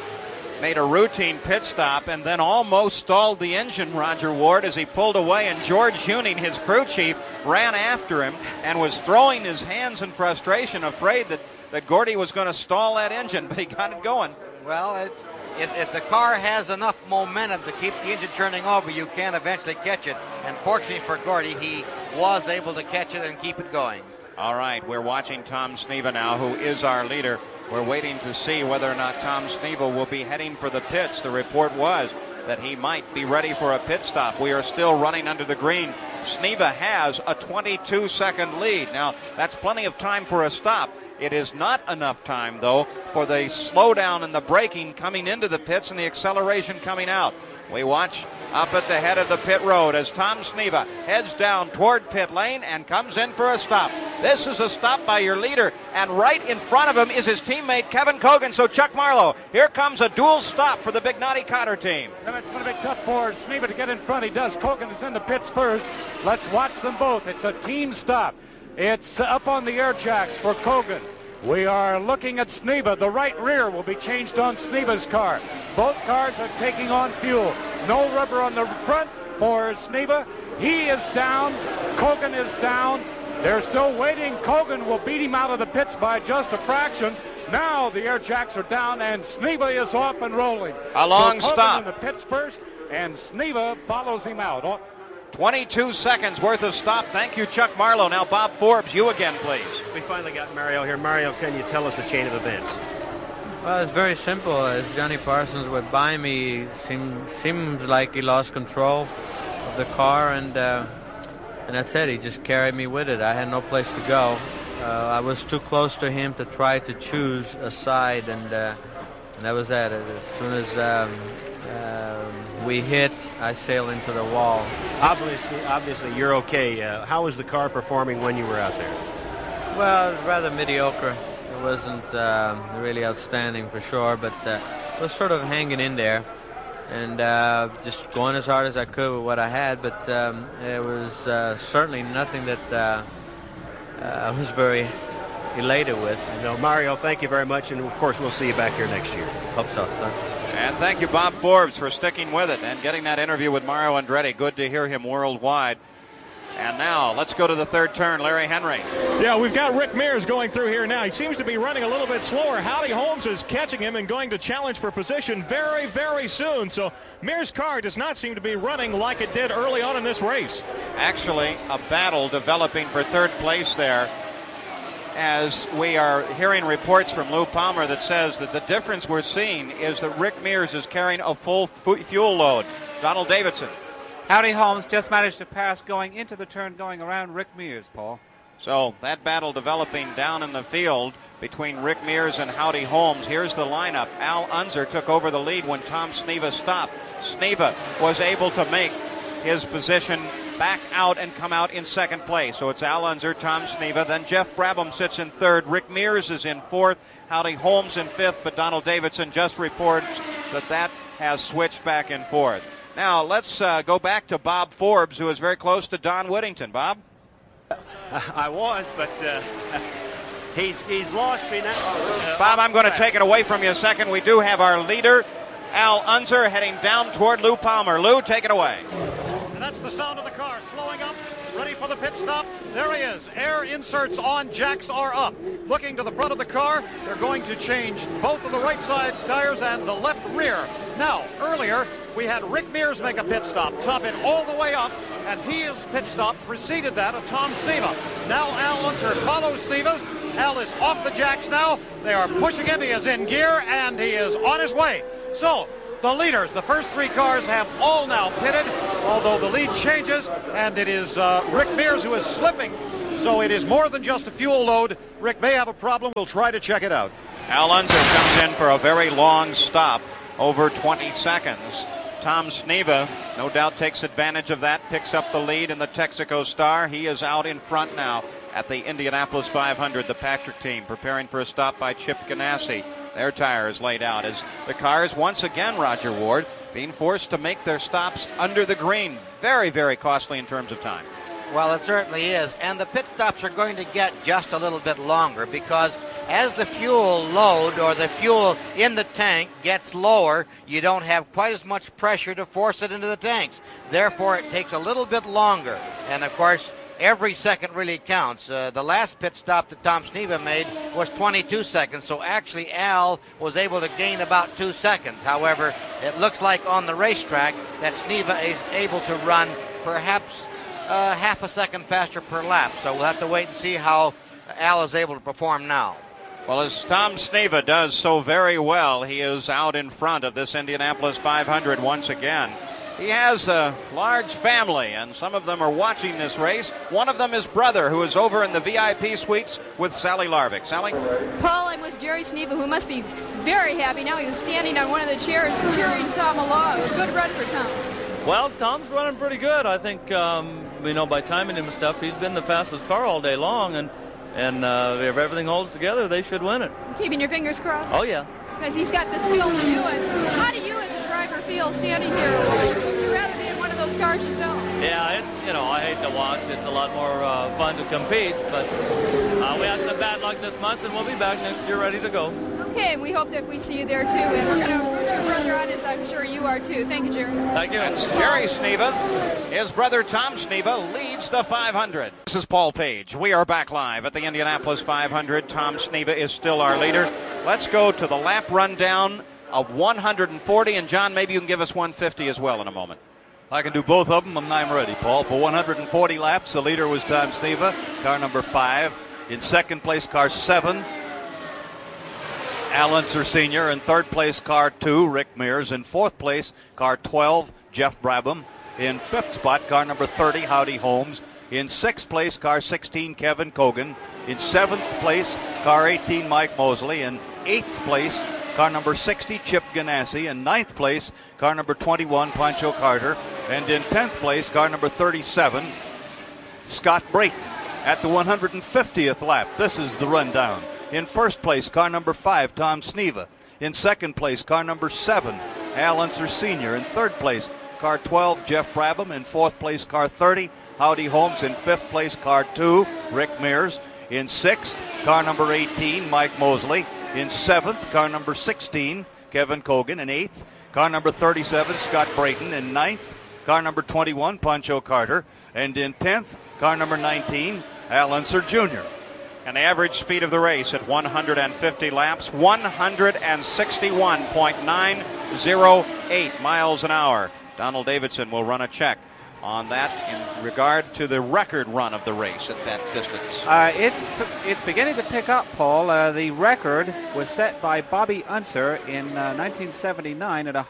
[SPEAKER 2] made a routine pit stop and then almost stalled the engine, Roger Ward, as he pulled away, and George Huning, his crew chief, ran after him and was throwing his hands in frustration, afraid that Gordy was going to stall that engine, but he got it going.
[SPEAKER 6] Well, if the car has enough momentum to keep the engine turning over, you can eventually catch it. And fortunately for Gordy, he was able to catch it and keep it going.
[SPEAKER 2] All right, we're watching Tom Sneva now, who is our leader. We're waiting to see whether or not Tom Sneva will be heading for the pits. The report was that he might be ready for a pit stop. We are still running under the green. Sneva has a 22-second lead. Now, that's plenty of time for a stop. It is not enough time, though, for the slowdown and the braking coming into the pits and the acceleration coming out. We watch up at the head of the pit road as Tom Sneva heads down toward pit lane and comes in for a stop. This is a stop by your leader, and right in front of him is his teammate Kevin Cogan. So Chuck Marlowe, here comes a dual stop for the Big Knotty Cotter team.
[SPEAKER 7] And it's going to be tough for Sneva to get in front. He does. Cogan is in the pits first. Let's watch them both. It's a team stop. It's up on the air jacks for Cogan. We are looking at Sneva. The right rear will be changed on Sneva's car. Both cars are taking on fuel. No rubber on the front for Sneva. He is down. Cogan is down. They're still waiting. Cogan will beat him out of the pits by just a fraction. Now the air jacks are down and Sneva is off and rolling.
[SPEAKER 2] A long
[SPEAKER 7] so Cogan
[SPEAKER 2] stop.
[SPEAKER 7] in the pits first, and Sneva follows him out.
[SPEAKER 2] 22 seconds worth of stop. Thank you, Chuck Marlowe. Now, Bob Forbes, you again, please.
[SPEAKER 5] We finally got Mario here. Mario, can you tell us the chain of events?
[SPEAKER 22] Well, it's very simple. As Johnny Parsons went by me, seems like he lost control of the car, and that's it. He just carried me with it. I had no place to go. I was too close to him to try to choose a side, and that was that. As soon as we hit, I sailed into the wall.
[SPEAKER 5] Obviously, you're okay. How was the car performing when you were out there?
[SPEAKER 22] Well, it was rather mediocre. It wasn't really outstanding for sure, but was sort of hanging in there and just going as hard as I could with what I had. But it was certainly nothing that I was very elated with.
[SPEAKER 5] No, Mario, thank you very much, and of course we'll see you back here next year.
[SPEAKER 22] Hope so, son.
[SPEAKER 2] And thank you, Bob Forbes, for sticking with it and getting that interview with Mario Andretti. Good to hear him worldwide. And now let's go to the third turn. Larry Henry.
[SPEAKER 11] Yeah, we've got Rick Mears going through here now. He seems to be running a little bit slower. Howdy Holmes is catching him and going to challenge for position very, very soon. So Mears' car does not seem to be running like it did early on in this race.
[SPEAKER 2] Actually, a battle developing for third place there, as we are hearing reports from Lou Palmer that says that the difference we're seeing is that Rick Mears is carrying a full fuel load. Donald Davidson.
[SPEAKER 1] Howdy Holmes just managed to pass going into the turn going around Rick Mears, Paul.
[SPEAKER 2] So that battle developing down in the field between Rick Mears and Howdy Holmes. Here's the lineup. Al Unser took over the lead when Tom Sneva stopped. Sneva was able to make his position back out and come out in second place. So it's Al Unser, Tom Sneva, then Jeff Brabham sits in third. Rick Mears is in fourth. Howdy Holmes in fifth, but Donald Davidson just reports that has switched back and forth. Now let's go back to Bob Forbes, who is very close to Don Whittington. Bob?
[SPEAKER 5] I was, but He's lost me now.
[SPEAKER 2] Bob, I'm going to take it away from you a second. We do have our leader, Al Unser, heading down toward Lou Palmer. Lou, take it away.
[SPEAKER 3] And that's the sound of the car slowing up, ready for the pit stop. There he is. Air inserts on, jacks are up. Looking to the front of the car, they're going to change both of the right side tires and the left rear. Now, earlier, we had Rick Mears make a pit stop, top it all the way up, and his pit stop preceded that of Tom Sneva. Now Al Unser follows Sneva's. Al is off the jacks now. They are pushing him. He is in gear, and he is on his way. So, the leaders, the first three cars have all now pitted, although the lead changes, and it is Rick Mears who is slipping. So it is more than just a fuel load. Rick may have a problem. We'll try to check it out.
[SPEAKER 2] Al Unser comes in for a very long stop, over 20 seconds. Tom Sneva, no doubt, takes advantage of that, picks up the lead in the Texaco Star. He is out in front now at the Indianapolis 500, the Patrick team, preparing for a stop by Chip Ganassi. Their tire is laid out as the cars once again, Roger Ward, being forced to make their stops under the green. Very, very costly in terms of time.
[SPEAKER 6] Well, it certainly is. And the pit stops are going to get just a little bit longer because as the fuel load or the fuel in the tank gets lower, you don't have quite as much pressure to force it into the tanks. Therefore, it takes a little bit longer. And, of course, every second really counts. The last pit stop that Tom Sneva made was 22 seconds, so actually Al was able to gain about 2 seconds. However, it looks like on the racetrack that Sneva is able to run perhaps half a second faster per lap. So we'll have to wait and see how Al is able to perform now.
[SPEAKER 2] Well, as Tom Sneva does so very well, he is out in front of this Indianapolis 500 once again. He has a large family, and some of them are watching this race. One of them is brother, who is over in the VIP suites with Sally Larvick. Sally?
[SPEAKER 20] Paul, I'm with Jerry Sneva, who must be very happy now. He was standing on one of the chairs cheering Tom along. Good run for Tom.
[SPEAKER 8] Well, Tom's running pretty good. I think, by timing him and stuff, he's been the fastest car all day long, and if everything holds together, they should win it.
[SPEAKER 20] Keeping your fingers crossed?
[SPEAKER 8] Oh, yeah.
[SPEAKER 20] Because he's got the skill to do it. How do you, as a driver, feel standing here? Would you rather be in one of those cars yourself?
[SPEAKER 8] Yeah, I hate to watch. It's a lot more fun to compete, but we had some bad luck this month, and we'll be back next year ready to go.
[SPEAKER 20] Okay, we hope that we see you there, too. And we're going to root your brother on, as I'm sure you are, too. Thank you, Jerry.
[SPEAKER 2] Thank you. It's Jerry Sneva. His brother, Tom Sneva, leads the 500. This is Paul Page. We are back live at the Indianapolis 500. Tom Sneva is still our leader. Let's go to the lap rundown of 140. And, John, maybe you can give us 150 as well in a moment.
[SPEAKER 14] I can do both of them, and I'm ready, Paul. For 140 laps, the leader was Tom Sneva, car number 5. In second place, car 7. Al Unser Sr. In third place, car 2, Rick Mears. In fourth place, car 12, Jeff Brabham. In fifth spot, car number 30, Howdy Holmes. In sixth place, car 16, Kevin Cogan. In seventh place, car 18, Mike Mosley. In eighth place, car number 60, Chip Ganassi. In ninth place, car number 21, Pancho Carter. And in 10th place, car number 37, Scott Brayton. At the 150th lap, this is the rundown. In first place, car number 5, Tom Sneva. In second place, car number 7, Al Unser Sr. In third place, car 12, Jeff Brabham. In fourth place, car 30, Howdy Holmes. In fifth place, car 2, Rick Mears. In sixth, car number 18, Mike Mosley. In seventh, car number 16, Kevin Cogan. In eighth, car number 37, Scott Brayton. In ninth, car number 21, Pancho Carter. And in 10th, car number 19, Al Unser Jr.
[SPEAKER 2] And the average speed of the race at 150 laps, 161.908 miles an hour. Donald Davidson will run a check on that in regard to the record run of the race at that distance.
[SPEAKER 1] It's beginning to pick up, Paul. The record was set by Bobby Unser in 1979 at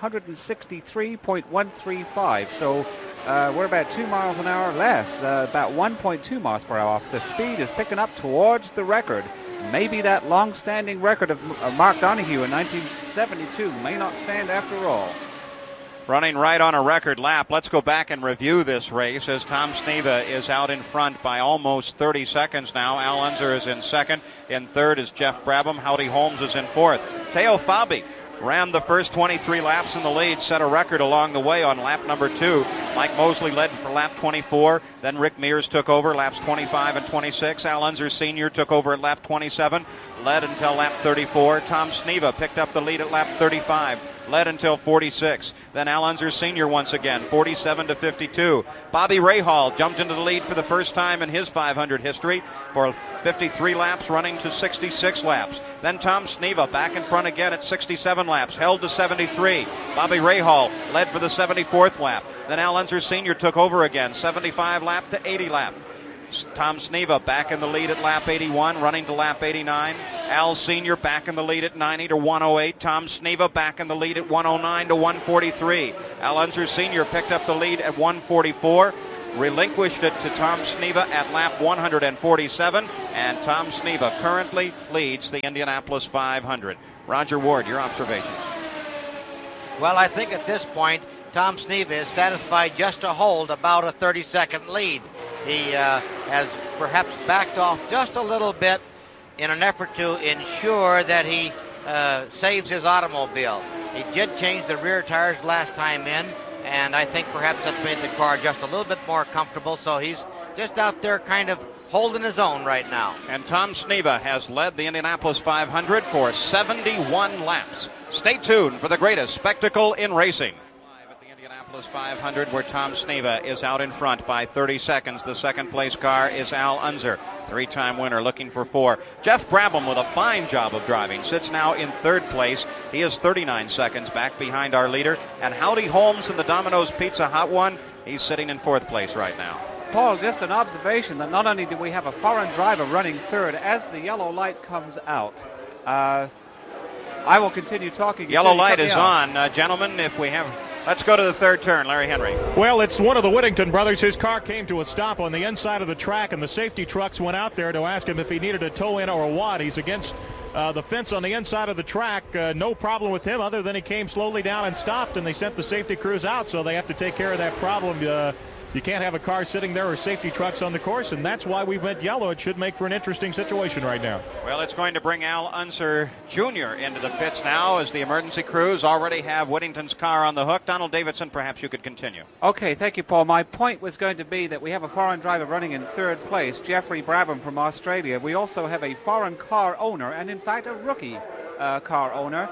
[SPEAKER 1] 163.135. So we're about 2 miles an hour less, about 1.2 miles per hour off. The speed is picking up towards the record. Maybe that long-standing record of Mark Donohue in 1972 may not stand after all.
[SPEAKER 2] Running right on a record lap. Let's go back and review this race as Tom Sneva is out in front by almost 30 seconds now. Al Unser is in second. In third is Jeff Brabham. Howdy Holmes is in fourth. Teo Fabi ran the first 23 laps in the lead, set a record along the way on lap number 2. Mike Mosley led for lap 24. Then Rick Mears took over laps 25 and 26. Al Unser Sr. took over at lap 27, led until lap 34. Tom Sneva picked up the lead at lap 35. Led until 46. Then Al Unser Sr. once again, 47 to 52. Bobby Rahal jumped into the lead for the first time in his 500 history for 53 laps, running to 66 laps. Then Tom Sneva back in front again at 67 laps, held to 73. Bobby Rahal led for the 74th lap. Then Al Unser Sr. took over again, 75 lap to 80 lap. Tom Sneva back in the lead at lap 81, running to lap 89. Al Sr. back in the lead at 90 to 108. Tom Sneva back in the lead at 109 to 143. Al Unser Sr. picked up the lead at 144, relinquished it to Tom Sneva at lap 147, and Tom Sneva currently leads the Indianapolis 500. Roger Ward, your observations.
[SPEAKER 6] Well, I think at this point, Tom Sneva is satisfied just to hold about a 30-second lead. He has perhaps backed off just a little bit in an effort to ensure that he saves his automobile. He did change the rear tires last time in, and I think perhaps that's made the car just a little bit more comfortable, so he's just out there kind of holding his own right now.
[SPEAKER 2] And Tom Sneva has led the Indianapolis 500 for 71 laps. Stay tuned for the greatest spectacle in racing. 500, where Tom Sneva is out in front by 30 seconds. The second place car is Al Unser, three-time winner, looking for 4. Jeff Brabham, with a fine job of driving, sits now in third place. He is 39 seconds back behind our leader. And Howdy Holmes in the Domino's Pizza Hot One, he's sitting in fourth place right now.
[SPEAKER 1] Paul, just an observation that not only do we have a foreign driver running third, as the yellow light comes out, I will continue talking.
[SPEAKER 2] Yellow light is on. Gentlemen, if we have... Let's go to the third turn, Larry Henry.
[SPEAKER 11] Well, it's one of the Whittington brothers. His car came to a stop on the inside of the track, and the safety trucks went out there to ask him if he needed a tow in or what. He's against the fence on the inside of the track. No problem with him other than he came slowly down and stopped, and they sent the safety crews out, so they have to take care of that problem. You can't have a car sitting there or safety trucks on the course, and that's why we went yellow. It should make for an interesting situation right now.
[SPEAKER 2] Well, it's going to bring Al Unser Jr. into the pits now, as the emergency crews already have Whittington's car on the hook. Donald Davidson, perhaps you could continue.
[SPEAKER 1] Okay, thank you, Paul. My point was going to be that we have a foreign driver running in third place, Jeffrey Brabham from Australia. We also have a foreign car owner, and in fact a rookie car owner.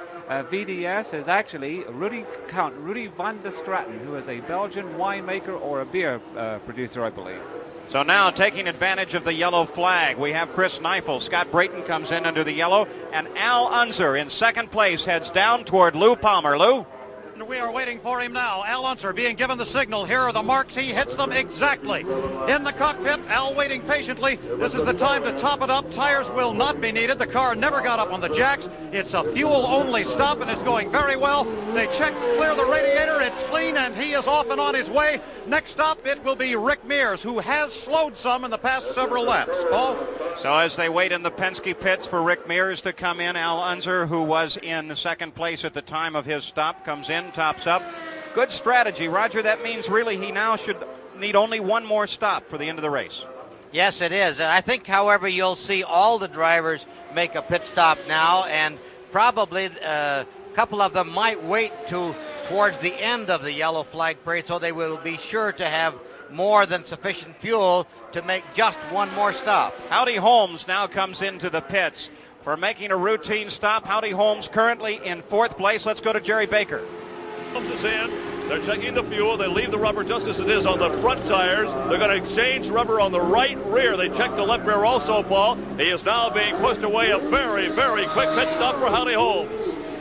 [SPEAKER 1] VDS is actually Count Rudy van der Straten, who is a Belgian winemaker or a beer producer, I believe.
[SPEAKER 2] So now, taking advantage of the yellow flag, we have Chris Neifel. Scott Brayton comes in under the yellow, and Al Unser in second place heads down toward Lou Palmer. Lou?
[SPEAKER 3] We are waiting for him now. Al Unser being given the signal. Here are the marks. He hits them exactly. In the cockpit, Al waiting patiently. This is the time to top it up. Tires will not be needed. The car never got up on the jacks. It's a fuel-only stop, and it's going very well. They check to clear the radiator. It's clean, and he is off and on his way. Next stop, it will be Rick Mears, who has slowed some in the past several laps. Paul?
[SPEAKER 2] So as they wait in the Penske pits for Rick Mears to come in, Al Unser, who was in second place at the time of his stop, comes in, tops up. Good strategy, Roger. That means really he now should need only one more stop for the end of the race.
[SPEAKER 6] Yes, it is. I think, however, you'll see all the drivers make a pit stop now, and probably a couple of them might wait towards the end of the yellow flag parade, so they will be sure to have more than sufficient fuel to make just one more stop.
[SPEAKER 2] Howdy Holmes now comes into the pits for making a routine stop. Howdy Holmes currently in fourth place. Let's go to Jerry Baker.
[SPEAKER 15] Holmes is in. They're checking the fuel. They leave the rubber just as it is on the front tires. They're going to exchange rubber on the right rear. They check the left rear also, Paul. He is now being pushed away. A very, very quick pit stop for Howdy Holmes.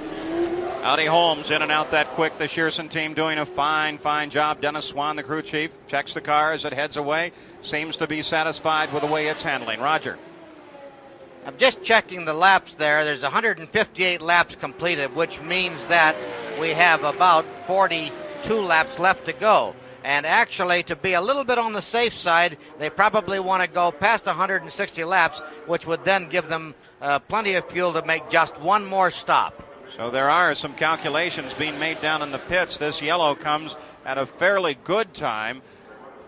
[SPEAKER 2] Howdy Holmes in and out that quick. The Shearson team doing a fine job. Dennis Swan, the crew chief, checks the car as it heads away. Seems to be satisfied with the way it's handling. Roger.
[SPEAKER 6] I'm just checking the laps there. There's 158 laps completed, which means that we have about 42 laps left to go. And actually, to be a little bit on the safe side, they probably want to go past 160 laps, which would then give them plenty of fuel to make just one more stop.
[SPEAKER 2] So there are some calculations being made down in the pits. This yellow comes at a fairly good time.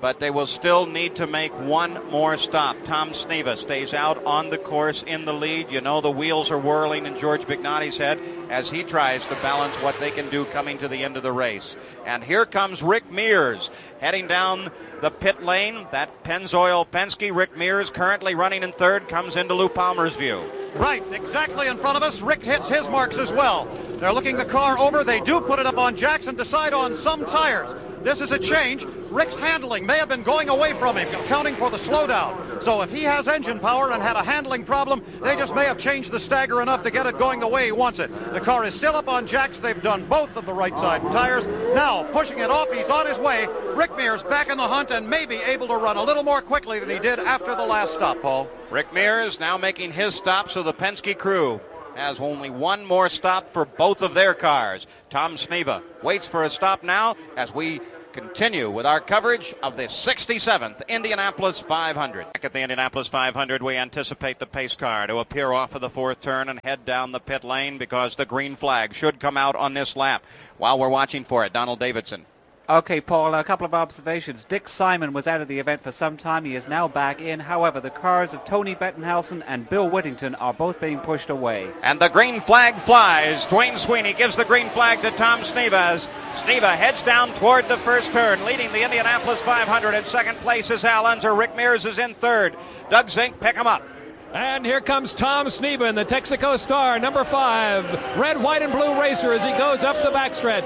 [SPEAKER 2] but they will still need to make one more stop. Tom Sneva stays out on the course in the lead. You know the wheels are whirling in George Bignotti's head as he tries to balance what they can do coming to the end of the race. And here comes Rick Mears heading down the pit lane. That Pennzoil Penske. Rick Mears currently running in third, comes into Lou Palmer's view.
[SPEAKER 3] Right, exactly in front of us. Rick hits his marks as well. They're looking the car over. They do put it up on jacks and decide on some tires. This is a change. Rick's handling may have been going away from him, accounting for the slowdown. So if he has engine power and had a handling problem, they just may have changed the stagger enough to get it going the way he wants it. The car is still up on jacks. They've done both of the right side tires. Now, pushing it off, he's on his way. Rick Mears back in the hunt and may be able to run a little more quickly than he did after the last stop, Paul.
[SPEAKER 2] Rick Mears now making his stop, so the Penske crew has only one more stop for both of their cars. Tom Sneva waits for a stop now as we continue with our coverage of the 67th Indianapolis 500. Back at the Indianapolis 500, we anticipate the pace car to appear off of the fourth turn and head down the pit lane because the green flag should come out on this lap. While we're watching for it, Donald Davidson.
[SPEAKER 1] Okay, Paul, a couple of observations. Dick Simon was out of the event for some time. He is now back in. However, the cars of Tony Bettenhausen and Bill Whittington are both being pushed away.
[SPEAKER 2] And the green flag flies. Dwayne Sweeney gives the green flag to Tom Sneva. Sneva heads down toward the first turn, leading the Indianapolis 500. In second place is Al Unser. Rick Mears is in third. Doug Zink, pick him up.
[SPEAKER 9] And here comes Tom Sneva in the Texaco Star, number 5. Red, white, and blue racer as he goes up the backstretch.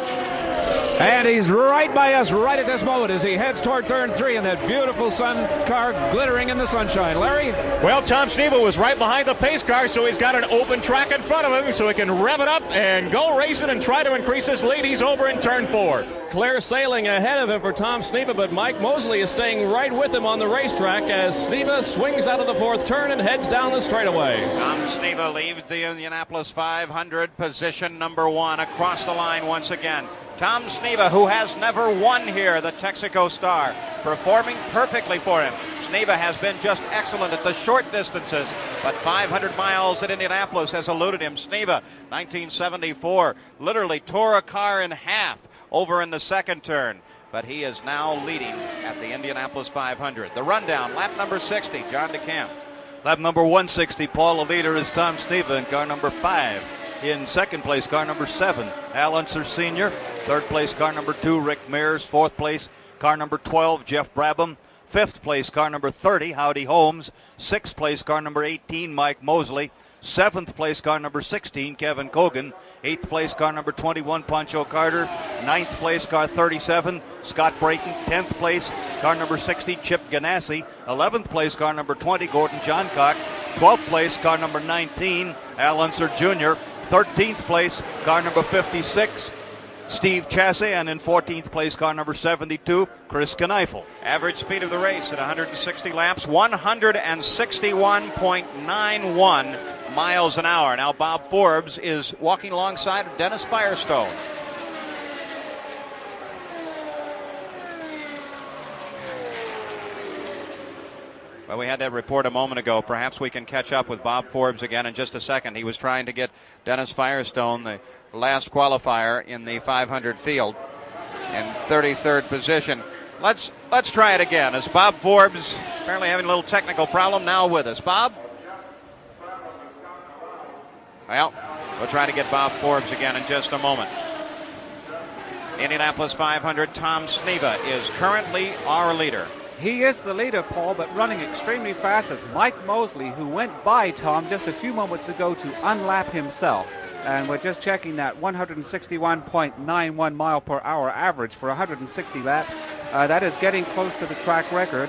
[SPEAKER 9] And he's right by us right at this moment as he heads toward turn 3 in that beautiful sun car glittering in the sunshine. Larry?
[SPEAKER 11] Well, Tom Sneva was right behind the pace car, so he's got an open track in front of him so he can rev it up and go racing and try to increase his lead. He's over in turn 4.
[SPEAKER 9] Clear sailing ahead of him for Tom Sneva, but Mike Mosley is staying right with him on the racetrack as Sneva swings out of the fourth turn and heads down the straightaway.
[SPEAKER 2] Tom Sneva leaves the Indianapolis 500, position number 1, across the line once again. Tom Sneva, who has never won here, the Texaco Star, performing perfectly for him. Sneva has been just excellent at the short distances, but 500 miles at Indianapolis has eluded him. Sneva, 1974, literally tore a car in half over in the second turn, but he is now leading at the Indianapolis 500. The rundown, lap number 60, John DeCamp.
[SPEAKER 14] Lap number 160, Paul. The leader is Tom Sneva in car number 5. In second place, car number 7, Al Unser Sr. Third place, car number 2, Rick Mears. Fourth place, car number 12, Jeff Brabham. Fifth place, car number 30, Howdy Holmes. Sixth place, car number 18, Mike Mosley. Seventh place, car number 16, Kevin Cogan. Eighth place, car number 21, Pancho Carter. Ninth place, car 37, Scott Brayton. 10th place, car number 60, Chip Ganassi. 11th place, car number 20, Gordon Johncock. 12th place, car number 19, Al Unser Jr. 13th place, car number 56, Steve Chassé, and in 14th place, car number 72, Chris Kneifel.
[SPEAKER 2] Average speed of the race at 160 laps, 161.91 miles an hour. Now Bob Forbes is walking alongside of Dennis Firestone. Well, we had that report a moment ago. Perhaps we can catch up with Bob Forbes again in just a second. He was trying to get Dennis Firestone, the last qualifier in the 500 field, in 33rd position. Let's try it again. As Bob Forbes apparently having a little technical problem now with us. Bob? Well, we'll try to get Bob Forbes again in just a moment. Indianapolis 500, Tom Sneva is currently our leader.
[SPEAKER 1] He is the leader, Paul, but running extremely fast is Mike Mosley, who went by Tom just a few moments ago to unlap himself. And we're just checking that 161.91 mile per hour average for 160 laps. That is getting close to the track record.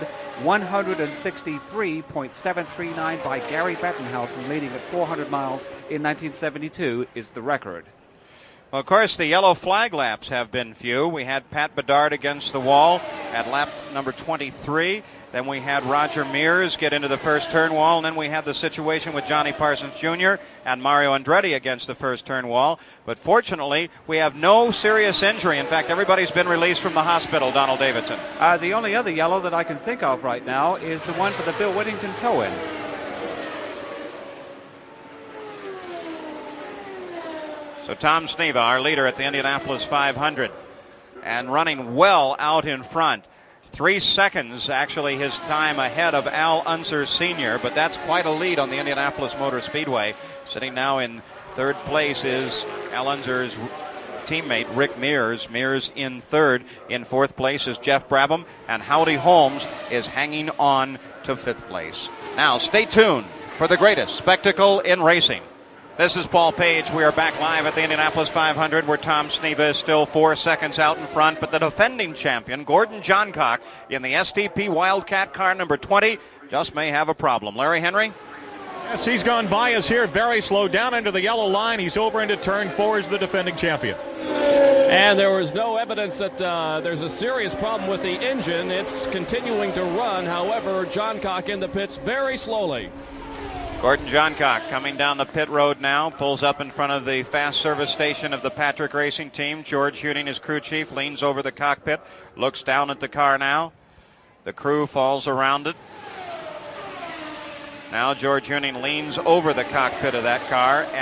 [SPEAKER 1] 163.739 by Gary Bettenhausen, leading at 400 miles in 1972 is the record.
[SPEAKER 2] Well, of course, the yellow flag laps have been few. We had Pat Bedard against the wall at lap number 23. Then we had Roger Mears get into the first turn wall. And then we had the situation with Johnny Parsons Jr. and Mario Andretti against the first turn wall. But fortunately, we have no serious injury. In fact, everybody's been released from the hospital, Donald Davidson.
[SPEAKER 1] The only other yellow that I can think of right now is the one for the Bill Whittington tow-in.
[SPEAKER 2] So Tom Sneva, our leader at the Indianapolis 500, and running well out in front. 3 seconds, actually, his time ahead of Al Unser Sr., but that's quite a lead on the Indianapolis Motor Speedway. Sitting now in third place is Al Unser's teammate Rick Mears. Mears in third. In fourth place is Jeff Brabham, and Howdy Holmes is hanging on to fifth place. Now, stay tuned for the greatest spectacle in racing. This is Paul Page. We are back live at the Indianapolis 500 where Tom Sneva is still 4 seconds out in front, but the defending champion, Gordon Johncock, in the STP Wildcat car number 20, just may have a problem. Larry Henry?
[SPEAKER 11] Yes, he's gone by us here very slow down into the yellow line. He's over into turn 4 as the defending champion.
[SPEAKER 9] And there was no evidence that there's a serious problem with the engine. It's continuing to run. However, Johncock in the pits very slowly.
[SPEAKER 2] Gordon Johncock coming down the pit road now, pulls up in front of the fast service station of the Patrick Racing Team. George Huning, his crew chief, leans over the cockpit, looks down at the car now. The crew falls around it. Now George Huning leans over the cockpit of that car.